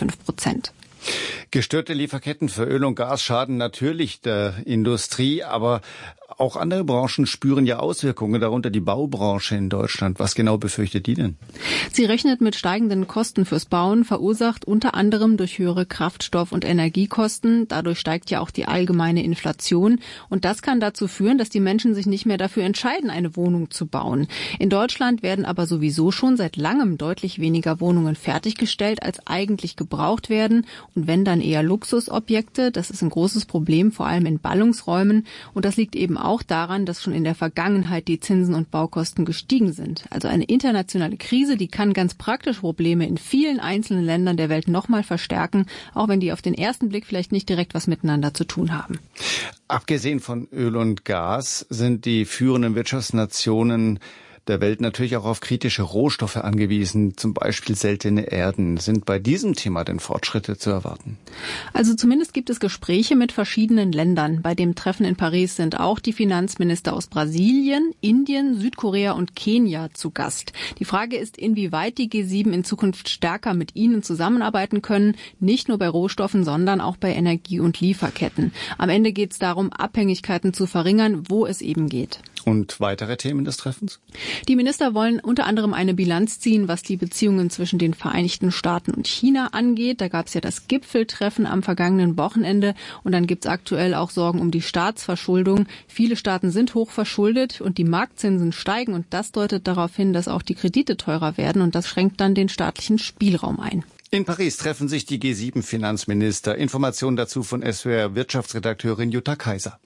0,5%. Gestörte Lieferketten für Öl und Gas schaden natürlich der Industrie, aber auch andere Branchen spüren ja Auswirkungen, darunter die Baubranche in Deutschland. Was genau befürchtet die denn? Sie rechnet mit steigenden Kosten fürs Bauen, verursacht unter anderem durch höhere Kraftstoff- und Energiekosten. Dadurch steigt ja auch die allgemeine Inflation. Und das kann dazu führen, dass die Menschen sich nicht mehr dafür entscheiden, eine Wohnung zu bauen. In Deutschland werden aber sowieso schon seit langem deutlich weniger Wohnungen fertiggestellt, als eigentlich gebraucht werden. Und wenn dann eher Luxusobjekte, das ist ein großes Problem, vor allem in Ballungsräumen. Und das liegt eben auch daran, dass schon in der Vergangenheit die Zinsen und Baukosten gestiegen sind. Also eine internationale Krise, die kann ganz praktisch Probleme in vielen einzelnen Ländern der Welt nochmal verstärken, auch wenn die auf den ersten Blick vielleicht nicht direkt was miteinander zu tun haben. Abgesehen von Öl und Gas sind die führenden Wirtschaftsnationen der Welt natürlich auch auf kritische Rohstoffe angewiesen, zum Beispiel seltene Erden. Sind bei diesem Thema denn Fortschritte zu erwarten? Also zumindest gibt es Gespräche mit verschiedenen Ländern. Bei dem Treffen in Paris sind auch die Finanzminister aus Brasilien, Indien, Südkorea und Kenia zu Gast. Die Frage ist, inwieweit die G7 in Zukunft stärker mit ihnen zusammenarbeiten können, nicht nur bei Rohstoffen, sondern auch bei Energie- und Lieferketten. Am Ende geht es darum, Abhängigkeiten zu verringern, wo es eben geht. Und weitere Themen des Treffens? Die Minister wollen unter anderem eine Bilanz ziehen, was die Beziehungen zwischen den Vereinigten Staaten und China angeht. Da gab es ja das Gipfeltreffen am vergangenen Wochenende. Und dann gibt es aktuell auch Sorgen um die Staatsverschuldung. Viele Staaten sind hoch verschuldet und die Marktzinsen steigen. Und das deutet darauf hin, dass auch die Kredite teurer werden. Und das schränkt dann den staatlichen Spielraum ein. In Paris treffen sich die G7-Finanzminister. Informationen dazu von SWR-Wirtschaftsredakteurin Jutta Kaiser.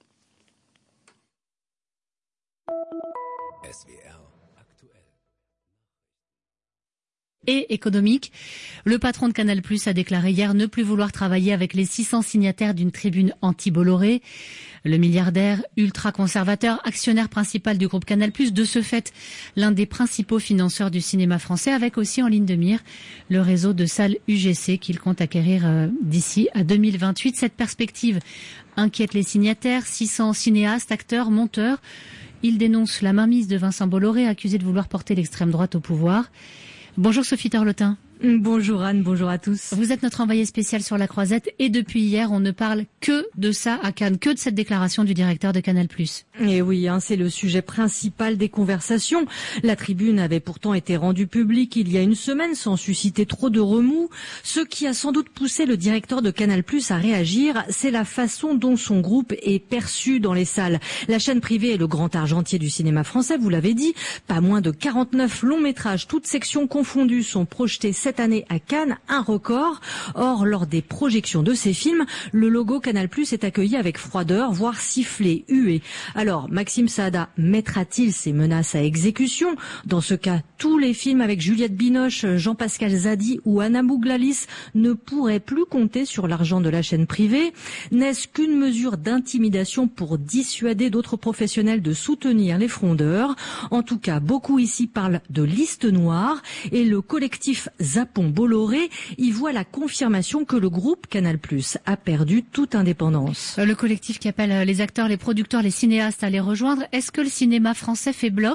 Et économique. Le patron de Canal+ a déclaré hier ne plus vouloir travailler avec les 600 signataires d'une tribune anti-Bolloré. Le milliardaire ultra-conservateur, actionnaire principal du groupe Canal+, de ce fait, l'un des principaux financeurs du cinéma français, avec aussi en ligne de mire le réseau de salles UGC qu'il compte acquérir d'ici à 2028. Cette perspective inquiète les signataires, 600 cinéastes, acteurs, monteurs. Ils dénoncent la mainmise de Vincent Bolloré, accusé de vouloir porter l'extrême droite au pouvoir. Bonjour Sophie Torlotin. Bonjour Anne, bonjour à tous. Vous êtes notre envoyée spéciale sur la Croisette et depuis hier, on ne parle que de ça à Cannes, que de cette déclaration du directeur de Canal+. Et oui, c'est le sujet principal des conversations. La tribune avait pourtant été rendue publique il y a une semaine sans susciter trop de remous. Ce qui a sans doute poussé le directeur de Canal+ à réagir, c'est la façon dont son groupe est perçu dans les salles. La chaîne privée est le grand argentier du cinéma français, vous l'avez dit. Pas moins de 49 longs métrages, toutes sections confondues, sont projetés cette année à Cannes, un record. Or, lors des projections de ces films, le logo Canal+ est accueilli avec froideur, voire sifflé, hué. Alors, Maxime Saada mettra-t-il ces menaces à exécution? Dans ce cas, tous les films avec Juliette Binoche, Jean-Pascal Zadi ou Anna Bouglalis ne pourraient plus compter sur l'argent de la chaîne privée. N'est-ce qu'une mesure d'intimidation pour dissuader d'autres professionnels de soutenir les frondeurs? En tout cas, beaucoup ici parlent de liste noire et le collectif Zapon Bolloré y voit la confirmation que le groupe Canal+ a perdu toute indépendance. Le collectif qui appelle les acteurs, les producteurs, les cinéastes à les rejoindre. Est-ce que le cinéma français fait bloc?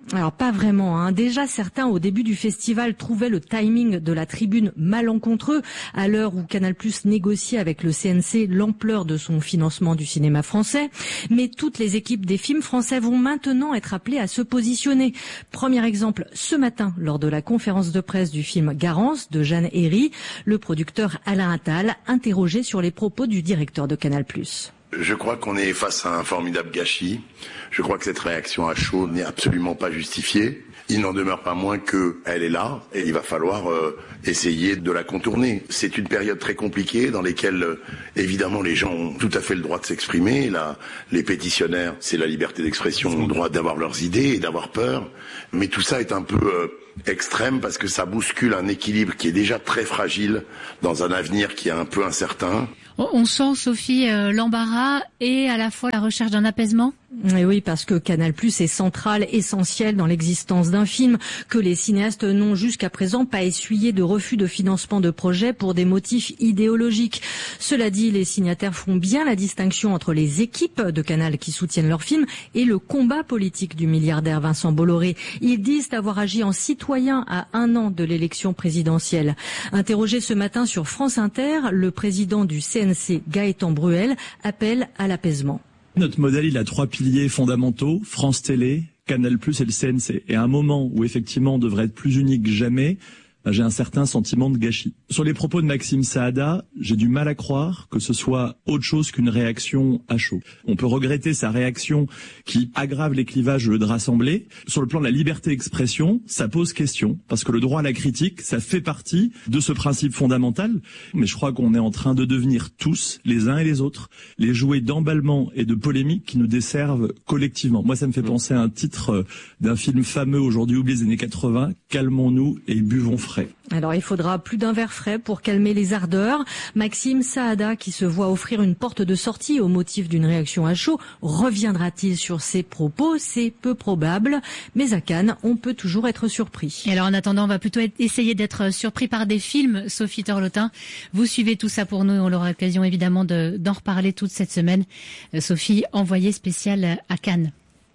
Alors pas vraiment, hein. Déjà certains au début du festival trouvaient le timing de la tribune malencontreux à l'heure où Canal+ négociait avec le CNC l'ampleur de son financement du cinéma français. Mais toutes les équipes des films français vont maintenant être appelées à se positionner. Premier exemple, ce matin, lors de la conférence de presse du film Garance de Jeanne Herry, le producteur Alain Attal interrogé sur les propos du directeur de Canal+. Je crois qu'on est face à un formidable gâchis. Je crois que cette réaction à chaud n'est absolument pas justifiée. Il n'en demeure pas moins qu'elle est là et il va falloir essayer de la contourner. C'est une période très compliquée dans laquelle, évidemment, les gens ont tout à fait le droit de s'exprimer. Là, les pétitionnaires, c'est la liberté d'expression, ont le droit d'avoir leurs idées et d'avoir peur. Mais tout ça est un peu extrême parce que ça bouscule un équilibre qui est déjà très fragile dans un avenir qui est un peu incertain. On sent, Sophie, l'embarras et à la fois la recherche d'un apaisement. Et oui, parce que Canal+ est central, essentiel dans l'existence d'un film, que les cinéastes n'ont jusqu'à présent pas essuyé de refus de financement de projets pour des motifs idéologiques. Cela dit, les signataires font bien la distinction entre les équipes de Canal qui soutiennent leurs films et le combat politique du milliardaire Vincent Bolloré. Ils disent avoir agi en citoyen à 1 an de l'élection présidentielle. Interrogé ce matin sur France Inter, le président du CNC, Gaëtan Bruel, appelle à l'apaisement. Notre modèle, il a 3 piliers fondamentaux, France Télé, Canal+ et le CNC. Et à un moment où effectivement on devrait être plus unique que jamais, j'ai un certain sentiment de gâchis. Sur les propos de Maxime Saada, j'ai du mal à croire que ce soit autre chose qu'une réaction à chaud. On peut regretter sa réaction qui aggrave les clivages de rassembler. Sur le plan de la liberté d'expression, ça pose question, parce que le droit à la critique, ça fait partie de ce principe fondamental. Mais je crois qu'on est en train de devenir tous, les uns et les autres, les jouets d'emballement et de polémique qui nous desservent collectivement. Moi, ça me fait penser à un titre d'un film fameux aujourd'hui oublié des années 80, Calmons-nous et buvons frais. Alors il faudra plus d'un verre frais pour calmer les ardeurs. Maxime Saada, qui se voit offrir une porte de sortie au motif d'une réaction à chaud, reviendra-t-il sur ses propos? C'est peu probable, mais à Cannes, on peut toujours être surpris. Et alors en attendant, on va plutôt essayer d'être surpris par des films. Sophie Torlotin, vous suivez tout ça pour nous, on aura l'occasion évidemment d'en reparler toute cette semaine. Sophie, envoyée spéciale à Cannes.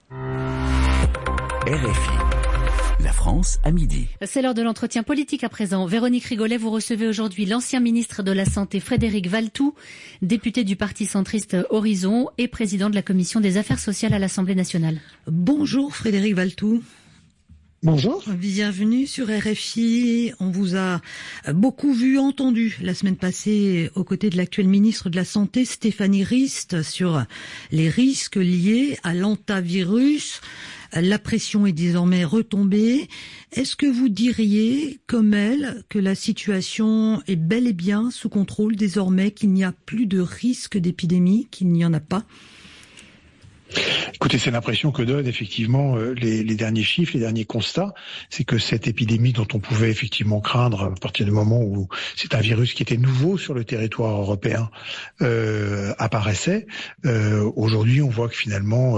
RFI. La France à midi. C'est l'heure de l'entretien politique à présent. Véronique Rigolet, vous recevez aujourd'hui l'ancien ministre de la Santé Frédéric Valletoux, député du parti centriste Horizon et président de la commission des affaires sociales à l'Assemblée nationale. Bonjour Frédéric Valletoux. Bonjour. Bienvenue sur RFI. On vous a beaucoup vu, entendu la semaine passée aux côtés de l'actuel ministre de la Santé, Stéphanie Rist, sur les risques liés à l'hantavirus. La pression est désormais retombée. Est-ce que vous diriez, comme elle, que la situation est bel et bien sous contrôle désormais, qu'il n'y a plus de risque d'épidémie, qu'il n'y en a pas ? Écoutez, c'est l'impression que donnent effectivement les derniers chiffres, les derniers constats. C'est que cette épidémie dont on pouvait effectivement craindre à partir du moment où c'est un virus qui était nouveau sur le territoire européen apparaissait, aujourd'hui on voit que finalement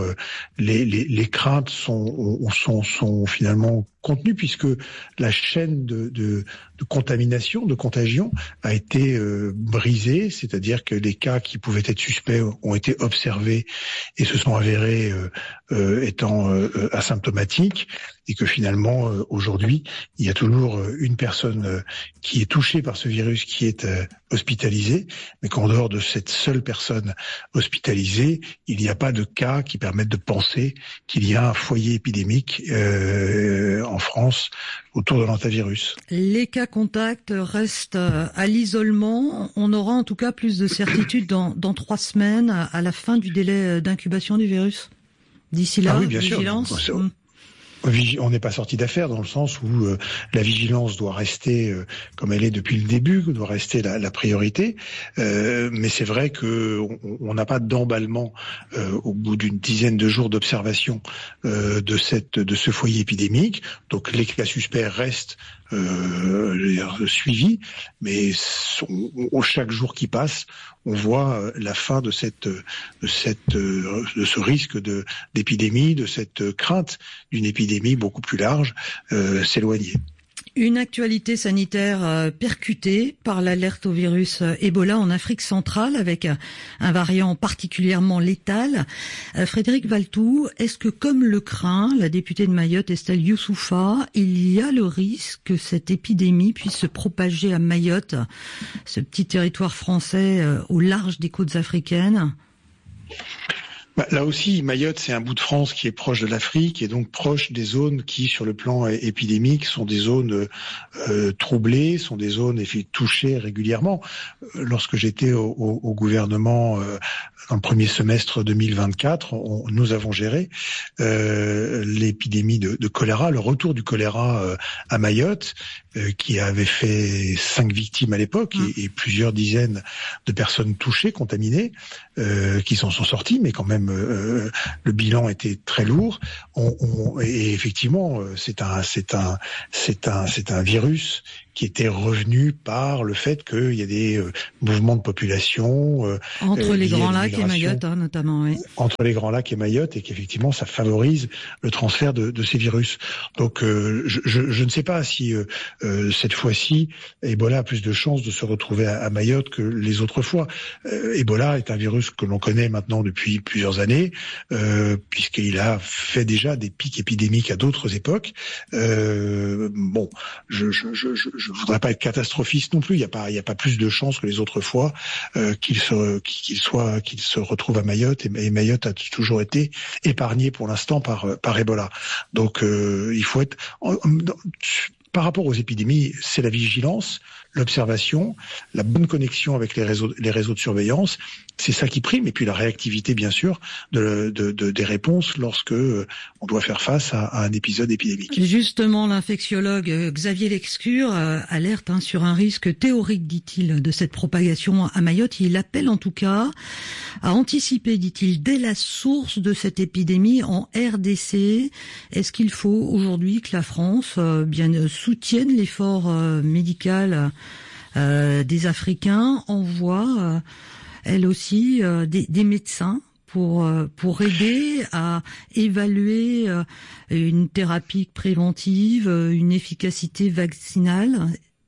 les craintes sont finalement contenues, puisque la chaîne de contamination, de contagion a été brisée, c'est-à-dire que les cas qui pouvaient être suspects ont été observés et se sont avérés étant asymptomatiques, et que finalement aujourd'hui il y a toujours une personne qui est touchée par ce virus qui est hospitalisée, mais qu'en dehors de cette seule personne hospitalisée, il n'y a pas de cas qui permettent de penser qu'il y a un foyer épidémique en France autour de l'hantavirus. Les cas contacts restent à l'isolement. On aura en tout cas plus de certitude dans 3 semaines à la fin du délai d'incubation du virus. D'ici là, oui, bien vigilance. Sûr. On n'est pas sorti d'affaire dans le sens où la vigilance doit rester comme elle est depuis le début, doit rester la priorité. Mais c'est vrai que on n'a pas d'emballement au bout d'une dizaine de jours d'observation de ce foyer épidémique. Donc les cas suspects restent suivis, mais chaque jour qui passe, on voit la fin de ce risque d'épidémie, de cette crainte d'une épidémie beaucoup plus large s'éloigner. Une actualité sanitaire percutée par l'alerte au virus Ebola en Afrique centrale avec un variant particulièrement létal. Frédéric Valletoux, est-ce que comme le craint la députée de Mayotte Estelle Youssoufa, il y a le risque que cette épidémie puisse se propager à Mayotte, ce petit territoire français au large des côtes africaines? Là aussi, Mayotte, c'est un bout de France qui est proche de l'Afrique et donc proche des zones qui, sur le plan épidémique, sont des zones troublées, sont des zones touchées régulièrement. Lorsque j'étais au gouvernement dans le premier semestre 2024, nous avons géré l'épidémie de choléra, le retour du choléra à Mayotte, qui avait fait 5 victimes à l'époque et plusieurs dizaines de personnes touchées, contaminées, qui s'en sont sorties, mais quand même le bilan était très lourd. Et effectivement, c'est un virus qui était revenu par le fait qu'il y a des mouvements de population entre les Grands Lacs et Mayotte, notamment. Oui. Entre les Grands Lacs et Mayotte, et qu'effectivement, ça favorise le transfert de ces virus. Donc, je ne sais pas si cette fois-ci, Ebola a plus de chances de se retrouver à Mayotte que les autres fois. Ebola est un virus que l'on connaît maintenant depuis plusieurs années, puisqu'il a fait déjà des pics épidémiques à d'autres époques. Bon, je voudrais pas être catastrophiste non plus. Il y a pas plus de chances que les autres fois qu'il se retrouve à Mayotte, et Mayotte a toujours été épargné pour l'instant par Ebola. Donc il faut être par rapport aux épidémies, c'est la vigilance, l'observation, la bonne connexion avec les réseaux de surveillance. C'est ça qui prime, et puis la réactivité, bien sûr, des réponses lorsque on doit faire face à un épisode épidémique. Justement, l'infectiologue Xavier Lexcure alerte sur un risque théorique, dit-il, de cette propagation à Mayotte. Il appelle en tout cas à anticiper, dit-il, dès la source de cette épidémie en RDC. Est-ce qu'il faut aujourd'hui que la France soutienne l'effort médical des Africains, envoie elle aussi des médecins pour aider à évaluer une thérapie préventive, une efficacité vaccinale?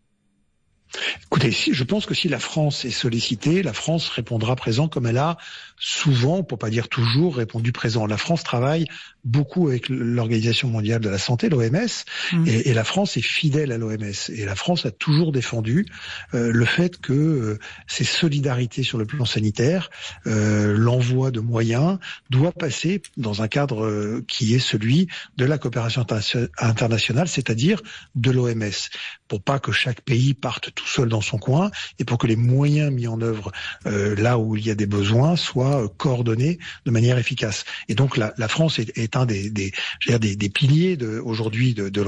Écoutez, je pense que si la France est sollicitée, la France répondra présent, comme elle a souvent, pour pas dire toujours, répondu présent. La France travaille beaucoup avec l'Organisation mondiale de la santé, l'OMS, et la France est fidèle à l'OMS. Et la France a toujours défendu le fait que ces solidarités sur le plan sanitaire, l'envoi de moyens, doit passer dans un cadre qui est celui de la coopération internationale, c'est-à-dire de l'OMS, pour pas que chaque pays parte tout seul dans son coin, et pour que les moyens mis en œuvre là où il y a des besoins soient coordonnés de manière efficace. Et donc la France est un des piliers aujourd'hui de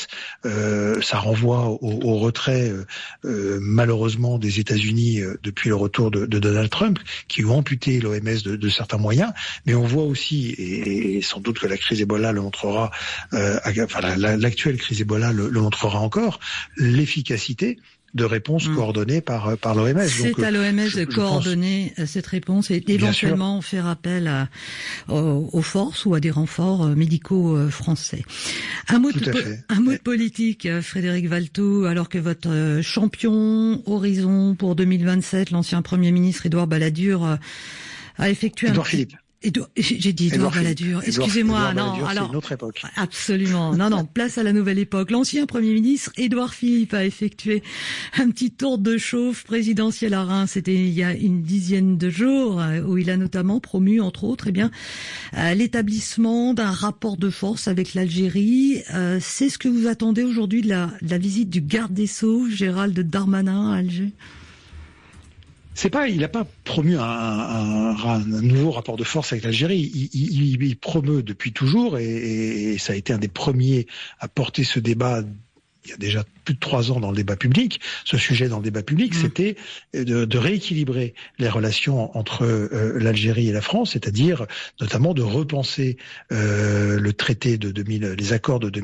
l'OMS. Ça renvoie au retrait malheureusement des États-Unis depuis le retour de Donald Trump, qui ont amputé l'OMS de certains moyens. Mais on voit aussi, et sans doute que la crise Ebola le montrera, l'actuelle crise Ebola le montrera encore, l'efficacité de réponses coordonnées par l'OMS. C'est à l'OMS de coordonner cette réponse et éventuellement faire appel aux forces ou à des renforts médicaux français. Un mot de politique, Frédéric Valletoux, alors que votre champion horizon pour 2027, l'ancien Premier ministre Édouard Balladur, a effectué j'ai dit Édouard Balladur. Excusez-moi. C'est une autre époque. Absolument. Non, place à la nouvelle époque. L'ancien Premier ministre Édouard Philippe a effectué un petit tour de chauffe présidentiel à Reims. C'était il y a une dizaine de jours, où il a notamment promu, entre autres, l'établissement d'un rapport de force avec l'Algérie. C'est ce que vous attendez aujourd'hui de la visite du garde des Sceaux, Gérald Darmanin, à Alger? Il n'a pas promu un nouveau rapport de force avec l'Algérie. Il promeut depuis toujours, et ça a été un des premiers à porter ce débat il y a déjà plus de 3 ans dans le débat public. Ce sujet dans le débat public, c'était de rééquilibrer les relations entre l'Algérie et la France, c'est-à-dire notamment de repenser le traité les accords de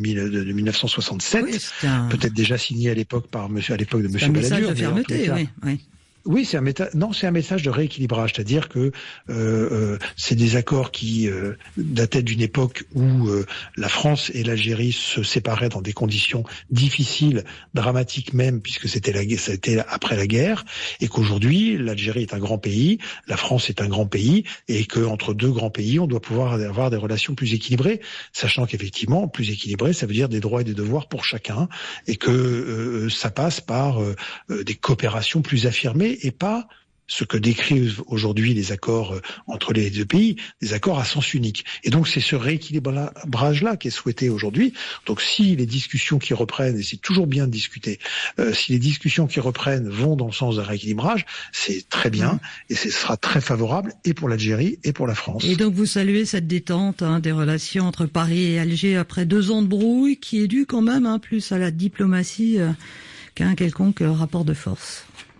1967, peut-être déjà signé à l'époque de M. Balladur. Un message de fermeté, oui. Oui, c'est un message de rééquilibrage, c'est-à-dire que c'est des accords qui dataient d'une époque où la France et l'Algérie se séparaient dans des conditions difficiles, dramatiques même, puisque ça a été après la guerre, et qu'aujourd'hui l'Algérie est un grand pays, la France est un grand pays, et que entre deux grands pays, on doit pouvoir avoir des relations plus équilibrées, sachant qu'effectivement, plus équilibré, ça veut dire des droits et des devoirs pour chacun, et que ça passe par des coopérations plus affirmées, et pas ce que décrivent aujourd'hui les accords entre les deux pays, des accords à sens unique. Et donc c'est ce rééquilibrage-là qui est souhaité aujourd'hui. Donc si les discussions qui reprennent, et c'est toujours bien de discuter, si les discussions qui reprennent vont dans le sens d'un rééquilibrage, c'est très bien, et ce sera très favorable et pour l'Algérie et pour la France. Et donc vous saluez cette détente des relations entre Paris et Alger après 2 ans de brouille, qui est due quand même plus à la diplomatie qu'à un quelconque rapport de force.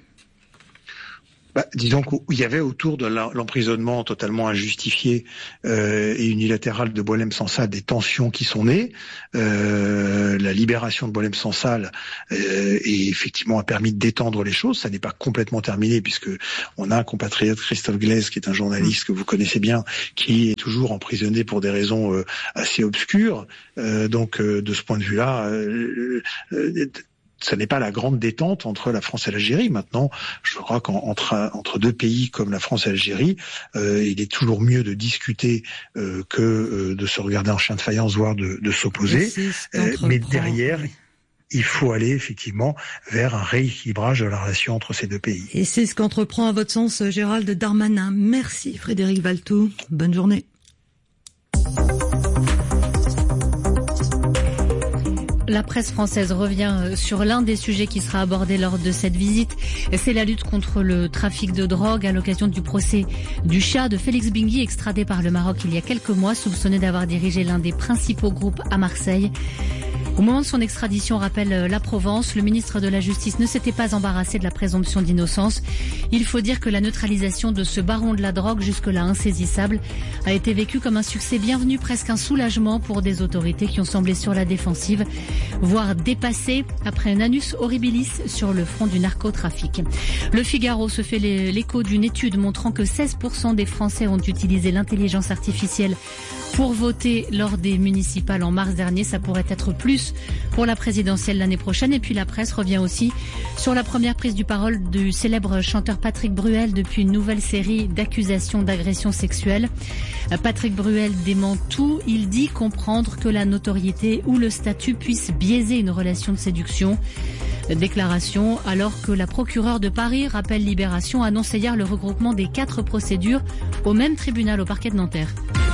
Disons qu'il y avait autour de l'emprisonnement totalement injustifié et unilatéral de Boualem Sansal des tensions qui sont nées. La libération de Boualem Sansal effectivement a permis de détendre les choses. Ça n'est pas complètement terminé, puisque on a un compatriote, Christophe Glaise, qui est un journaliste que vous connaissez bien, qui est toujours emprisonné pour des raisons assez obscures. Donc de ce point de vue-là, ça n'est pas la grande détente entre la France et l'Algérie. Maintenant, je crois qu'entre deux pays comme la France et l'Algérie, il est toujours mieux de discuter que de se regarder en chien de faïence, voire de s'opposer. Mais derrière, il faut aller effectivement vers un rééquilibrage de la relation entre ces deux pays. Et c'est ce qu'entreprend à votre sens Gérald Darmanin. Merci Frédéric Valtou. Bonne journée. La presse française revient sur l'un des sujets qui sera abordé lors de cette visite. C'est la lutte contre le trafic de drogue à l'occasion du procès du chat de Félix Bingui, extradé par le Maroc il y a quelques mois, soupçonné d'avoir dirigé l'un des principaux groupes à Marseille. Au moment de son extradition, rappelle la Provence, le ministre de la Justice ne s'était pas embarrassé de la présomption d'innocence. Il faut dire que la neutralisation de ce baron de la drogue, jusque-là insaisissable, a été vécue comme un succès bienvenu, presque un soulagement pour des autorités qui ont semblé sur la défensive, voire dépassées après un annus horribilis sur le front du narcotrafic. Le Figaro se fait l'écho d'une étude montrant que 16% des Français ont utilisé l'intelligence artificielle pour voter lors des municipales en mars dernier. Ça pourrait être plus pour la présidentielle l'année prochaine. Et puis la presse revient aussi sur la première prise du parole du célèbre chanteur Patrick Bruel depuis une nouvelle série d'accusations d'agression sexuelle. Patrick Bruel dément tout. Il dit comprendre que la notoriété ou le statut puisse biaiser une relation de séduction. Déclaration alors que la procureure de Paris, rappelle Libération, a annoncé hier le regroupement des 4 procédures au même tribunal, au parquet de Nanterre.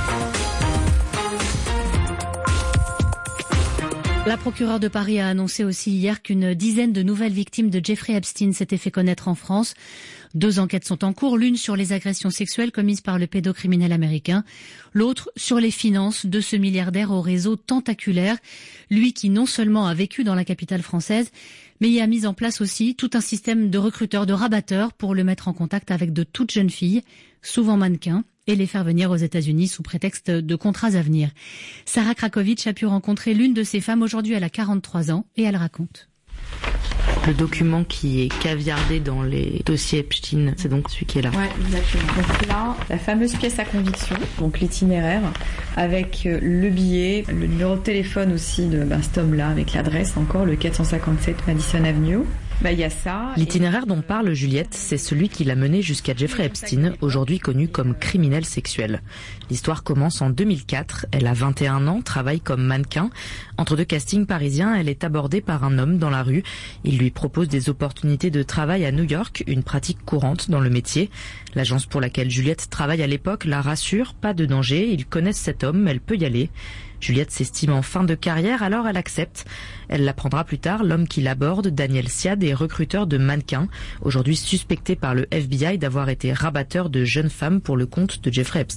La procureure de Paris a annoncé aussi hier qu'une dizaine de nouvelles victimes de Jeffrey Epstein s'étaient fait connaître en France. 2 enquêtes sont en cours, l'une sur les agressions sexuelles commises par le pédocriminel américain, l'autre sur les finances de ce milliardaire au réseau tentaculaire, lui qui non seulement a vécu dans la capitale française, mais y a mis en place aussi tout un système de recruteurs, de rabatteurs pour le mettre en contact avec de toutes jeunes filles, souvent mannequins, et les faire venir aux États-Unis sous prétexte de contrats à venir. Sarah Krakowicz a pu rencontrer l'une de ces femmes. Aujourd'hui, elle a 43 ans et elle raconte. Le document qui est caviardé dans les dossiers Epstein, c'est donc celui qui est là. Ouais, exactement. Donc là, la fameuse pièce à conviction, donc l'itinéraire, avec le billet, le numéro de téléphone aussi de cet homme-là, avec l'adresse encore, le 457 Madison Avenue. Il y a ça. L'itinéraire dont parle Juliette, c'est celui qui l'a mené jusqu'à Jeffrey Epstein, aujourd'hui connu comme criminel sexuel. L'histoire commence en 2004. Elle a 21 ans, travaille comme mannequin. Entre 2 castings parisiens, elle est abordée par un homme dans la rue. Il lui propose des opportunités de travail à New York, une pratique courante dans le métier. L'agence pour laquelle Juliette travaille à l'époque la rassure, pas de danger, ils connaissent cet homme, elle peut y aller. Juliette s'estime en fin de carrière, alors elle accepte. Elle l'apprendra plus tard, l'homme qui l'aborde, Daniel Siad, est recruteur de mannequins, aujourd'hui suspecté par le FBI d'avoir été rabatteur de jeunes femmes pour le compte de Jeffrey Epstein.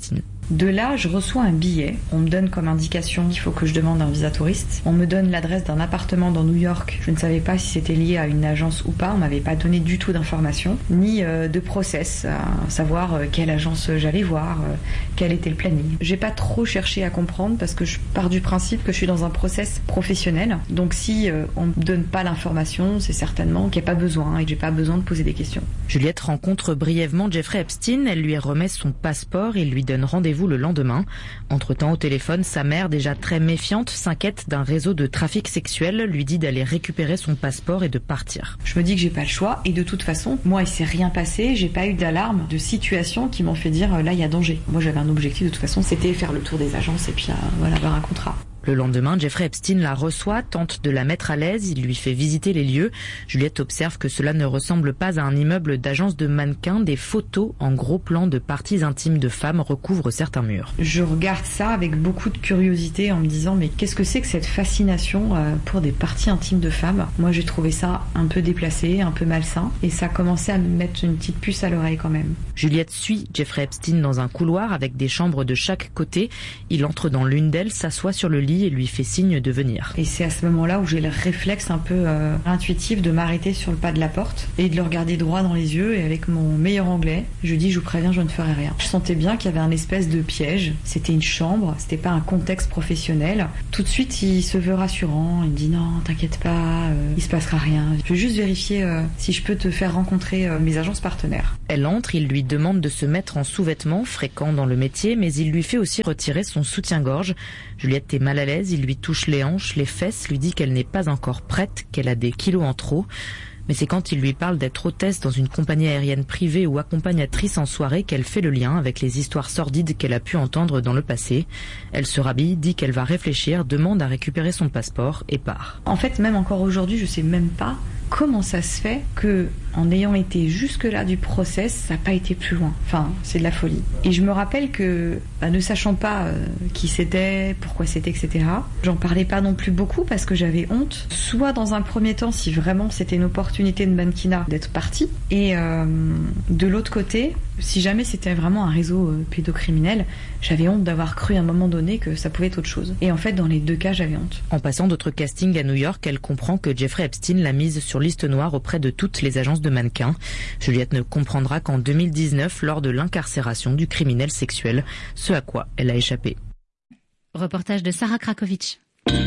De là, je reçois un billet. On me donne comme indication qu'il faut que je demande un visa touriste. On me donne l'adresse d'un appartement dans New York. Je ne savais pas si c'était lié à une agence ou pas. On m'avait pas donné du tout d'informations, ni de process, à savoir quelle agence j'allais voir, quel était le planning. J'ai pas trop cherché à comprendre parce que je pars du principe que je suis dans un process professionnel. Donc si on me donne pas l'information, c'est certainement qu'il n'y a pas besoin et que j'ai pas besoin de poser des questions. Juliette rencontre brièvement Jeffrey Epstein. Elle lui remet son passeport et lui donne rendez-vous le lendemain. Entre-temps, au téléphone, sa mère, déjà très méfiante, s'inquiète d'un réseau de trafic sexuel, lui dit d'aller récupérer son passeport et de partir. Je me dis que j'ai pas le choix et de toute façon, moi, il s'est rien passé. J'ai pas eu d'alarme, de situation qui m'ont fait dire là, il y a danger. Moi, j'avais un objectif de toute façon, c'était faire le tour des agences et puis voilà, avoir un contrat. Le lendemain, Jeffrey Epstein la reçoit, tente de la mettre à l'aise, il lui fait visiter les lieux. Juliette observe que cela ne ressemble pas à un immeuble d'agence de mannequins. Des photos en gros plan de parties intimes de femmes recouvrent certains murs. Je regarde ça avec beaucoup de curiosité en me disant mais qu'est-ce que c'est que cette fascination pour des parties intimes de femmes ? Moi j'ai trouvé ça un peu déplacé, un peu malsain et ça a commencé à me mettre une petite puce à l'oreille quand même. Juliette suit Jeffrey Epstein dans un couloir avec des chambres de chaque côté. Il entre dans l'une d'elles, s'assoit sur le lit et lui fait signe de venir. Et c'est à ce moment-là où j'ai le réflexe un peu intuitif de m'arrêter sur le pas de la porte et de le regarder droit dans les yeux et avec mon meilleur anglais, je dis je vous préviens, je ne ferai rien. Je sentais bien qu'il y avait un espèce de piège, c'était une chambre, c'était pas un contexte professionnel. Tout de suite il se veut rassurant, il me dit non t'inquiète pas, il se passera rien. Je veux juste vérifier si je peux te faire rencontrer mes agences partenaires. Elle entre, il lui demande de se mettre en sous-vêtements, fréquent dans le métier, mais il lui fait aussi retirer son soutien-gorge. Juliette est mal à l'aise, il lui touche les hanches, les fesses, lui dit qu'elle n'est pas encore prête, qu'elle a des kilos en trop. Mais c'est quand il lui parle d'être hôtesse dans une compagnie aérienne privée ou accompagnatrice en soirée qu'elle fait le lien avec les histoires sordides qu'elle a pu entendre dans le passé. Elle se rhabille, dit qu'elle va réfléchir, demande à récupérer son passeport et part. En fait, même encore aujourd'hui, je sais même pas comment ça se fait que, en ayant été jusque-là du process, ça n'a pas été plus loin. Enfin, c'est de la folie. Et je me rappelle que, ne sachant pas qui c'était, pourquoi c'était, etc., j'en parlais pas non plus beaucoup parce que j'avais honte. Soit dans un premier temps, si vraiment c'était une opportunité de mannequinat, d'être partie. Et de l'autre côté, si jamais c'était vraiment un réseau pédocriminel, j'avais honte d'avoir cru à un moment donné que ça pouvait être autre chose. Et en fait, dans les deux cas, j'avais honte. En passant d'autres castings à New York, elle comprend que Jeffrey Epstein l'a mise sur liste noire auprès de toutes les agences de mannequins. Juliette ne comprendra qu'en 2019, lors de l'incarcération du criminel sexuel, ce à quoi elle a échappé. Reportage de Sarah Krakovic.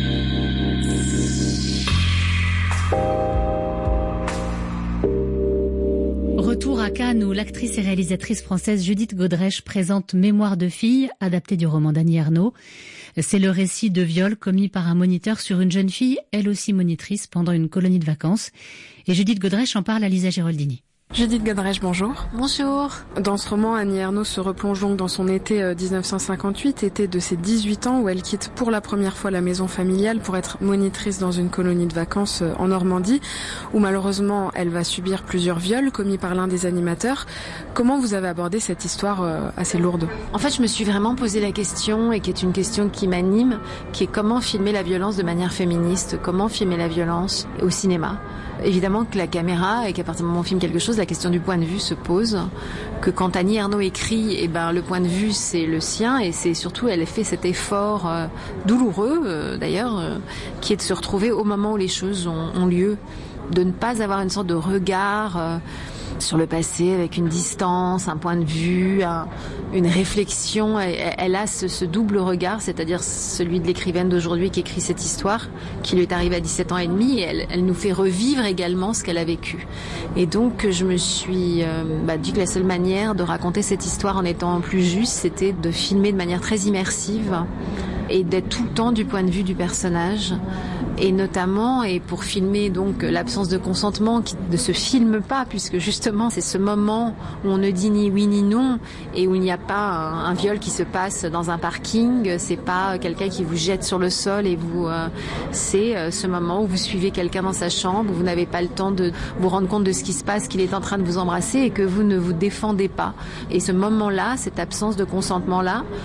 Retour à Cannes où l'actrice et réalisatrice française Judith Godrèche présente Mémoire de fille, adaptée du roman d'Annie Ernaux. C'est le récit de viol commis par un moniteur sur une jeune fille, elle aussi monitrice, pendant une colonie de vacances. Et Judith Godrèche en parle à Lisa Giraldini. Judith Godrèche, bonjour. Bonjour. Dans ce roman, Annie Ernaux se replonge donc dans son été 1958, été de ses 18 ans où elle quitte pour la première fois la maison familiale pour être monitrice dans une colonie de vacances en Normandie, où malheureusement elle va subir plusieurs viols commis par l'un des animateurs. Comment vous avez abordé cette histoire assez lourde ? En fait, je me suis vraiment posé la question, et qui est une question qui m'anime, qui est comment filmer la violence de manière féministe, comment filmer la violence au cinéma. Évidemment que la caméra, et qu'à partir du moment où on filme quelque chose, la question du point de vue se pose, que quand Annie Ernaux écrit, le point de vue c'est le sien, et c'est surtout, elle fait cet effort douloureux d'ailleurs, qui est de se retrouver au moment où les choses ont lieu, de ne pas avoir une sorte de regard sur le passé avec une distance, un point de vue, une réflexion. Elle a ce double regard, c'est-à-dire celui de l'écrivaine d'aujourd'hui qui écrit cette histoire, qui lui est arrivée à 17 ans et demi, et elle nous fait revivre également ce qu'elle a vécu. Et donc je me suis dit que la seule manière de raconter cette histoire en étant plus juste, c'était de filmer de manière très immersive et d'être tout le temps du point de vue du personnage. Et notamment, et pour filmer donc l'absence de consentement qui ne se filme pas, puisque justement c'est ce moment où on ne dit ni oui ni non, et où il n'y a pas un viol qui se passe dans un parking, c'est pas quelqu'un qui vous jette sur le sol et vous, c'est ce moment où vous suivez quelqu'un dans sa chambre, où vous n'avez pas le temps de vous rendre compte de ce qui se passe, qu'il est en train de vous embrasser et que vous ne vous défendez pas. Et ce moment-là, cette absence de consentement-là,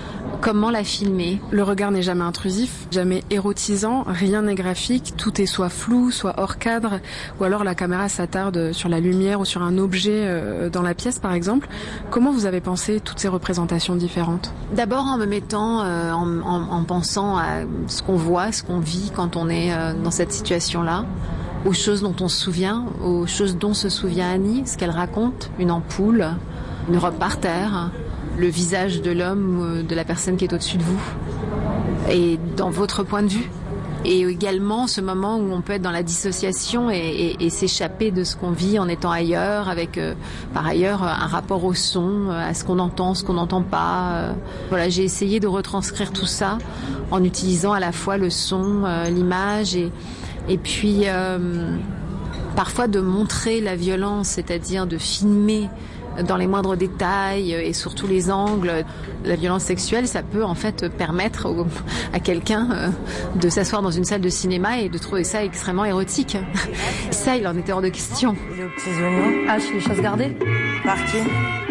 Comment la filmer? Le regard n'est jamais intrusif, jamais érotisant, rien n'est graphique, tout est soit flou, soit hors cadre, ou alors la caméra s'attarde sur la lumière ou sur un objet dans la pièce par exemple. Comment vous avez pensé toutes ces représentations différentes? D'abord en me mettant, en pensant à ce qu'on voit, ce qu'on vit quand on est dans cette situation-là, aux choses dont on se souvient, aux choses dont se souvient Annie, ce qu'elle raconte, une ampoule, une robe par terre, le visage de l'homme, de la personne qui est au-dessus de vous, et dans votre point de vue. Et également ce moment où on peut être dans la dissociation et s'échapper de ce qu'on vit en étant ailleurs, avec par ailleurs un rapport au son, à ce qu'on entend, ce qu'on n'entend pas. Voilà, j'ai essayé de retranscrire tout ça en utilisant à la fois le son, l'image et puis parfois de montrer la violence, c'est-à-dire de filmer dans les moindres détails et sur tous les angles. La violence sexuelle, ça peut en fait permettre à quelqu'un de s'asseoir dans une salle de cinéma et de trouver ça extrêmement érotique. Ça, il en était hors de question. Les petits oignons. Ah, chez les chasses gardées. Par qui?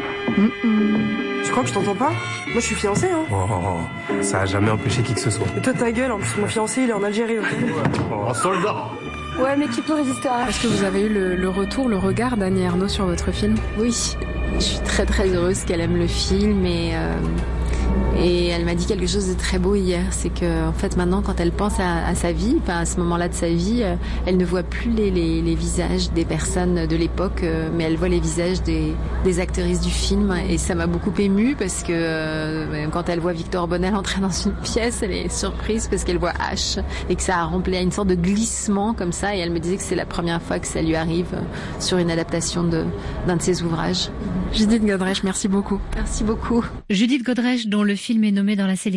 Tu crois que je t'entends pas? Moi, je suis fiancée, hein. Oh, ça a jamais empêché qui que ce soit. Et toi, ta gueule, en plus, mon fiancé, il est en Algérie, ok? Un soldat. Ouais, mais qui peut résister à... Est-ce que vous avez eu le retour, le regard d'Annie Ernaux sur votre film? Oui, je suis très très heureuse qu'elle aime le film et elle m'a dit quelque chose de très beau hier, c'est que en fait maintenant quand elle pense à sa vie, enfin à ce moment-là de sa vie, elle ne voit plus les visages des personnes de l'époque, mais elle voit les visages des actrices du film et ça m'a beaucoup émue parce que quand elle voit Victor Bonnel entrer dans une pièce, elle est surprise parce qu'elle voit H et que ça a rempli à une sorte de glissement comme ça et elle me disait que c'est la première fois que ça lui arrive sur une adaptation d'un de ses ouvrages. Judith Godrèche, merci beaucoup. Merci beaucoup. Judith Godrèche, dont le film est nommé dans la sélection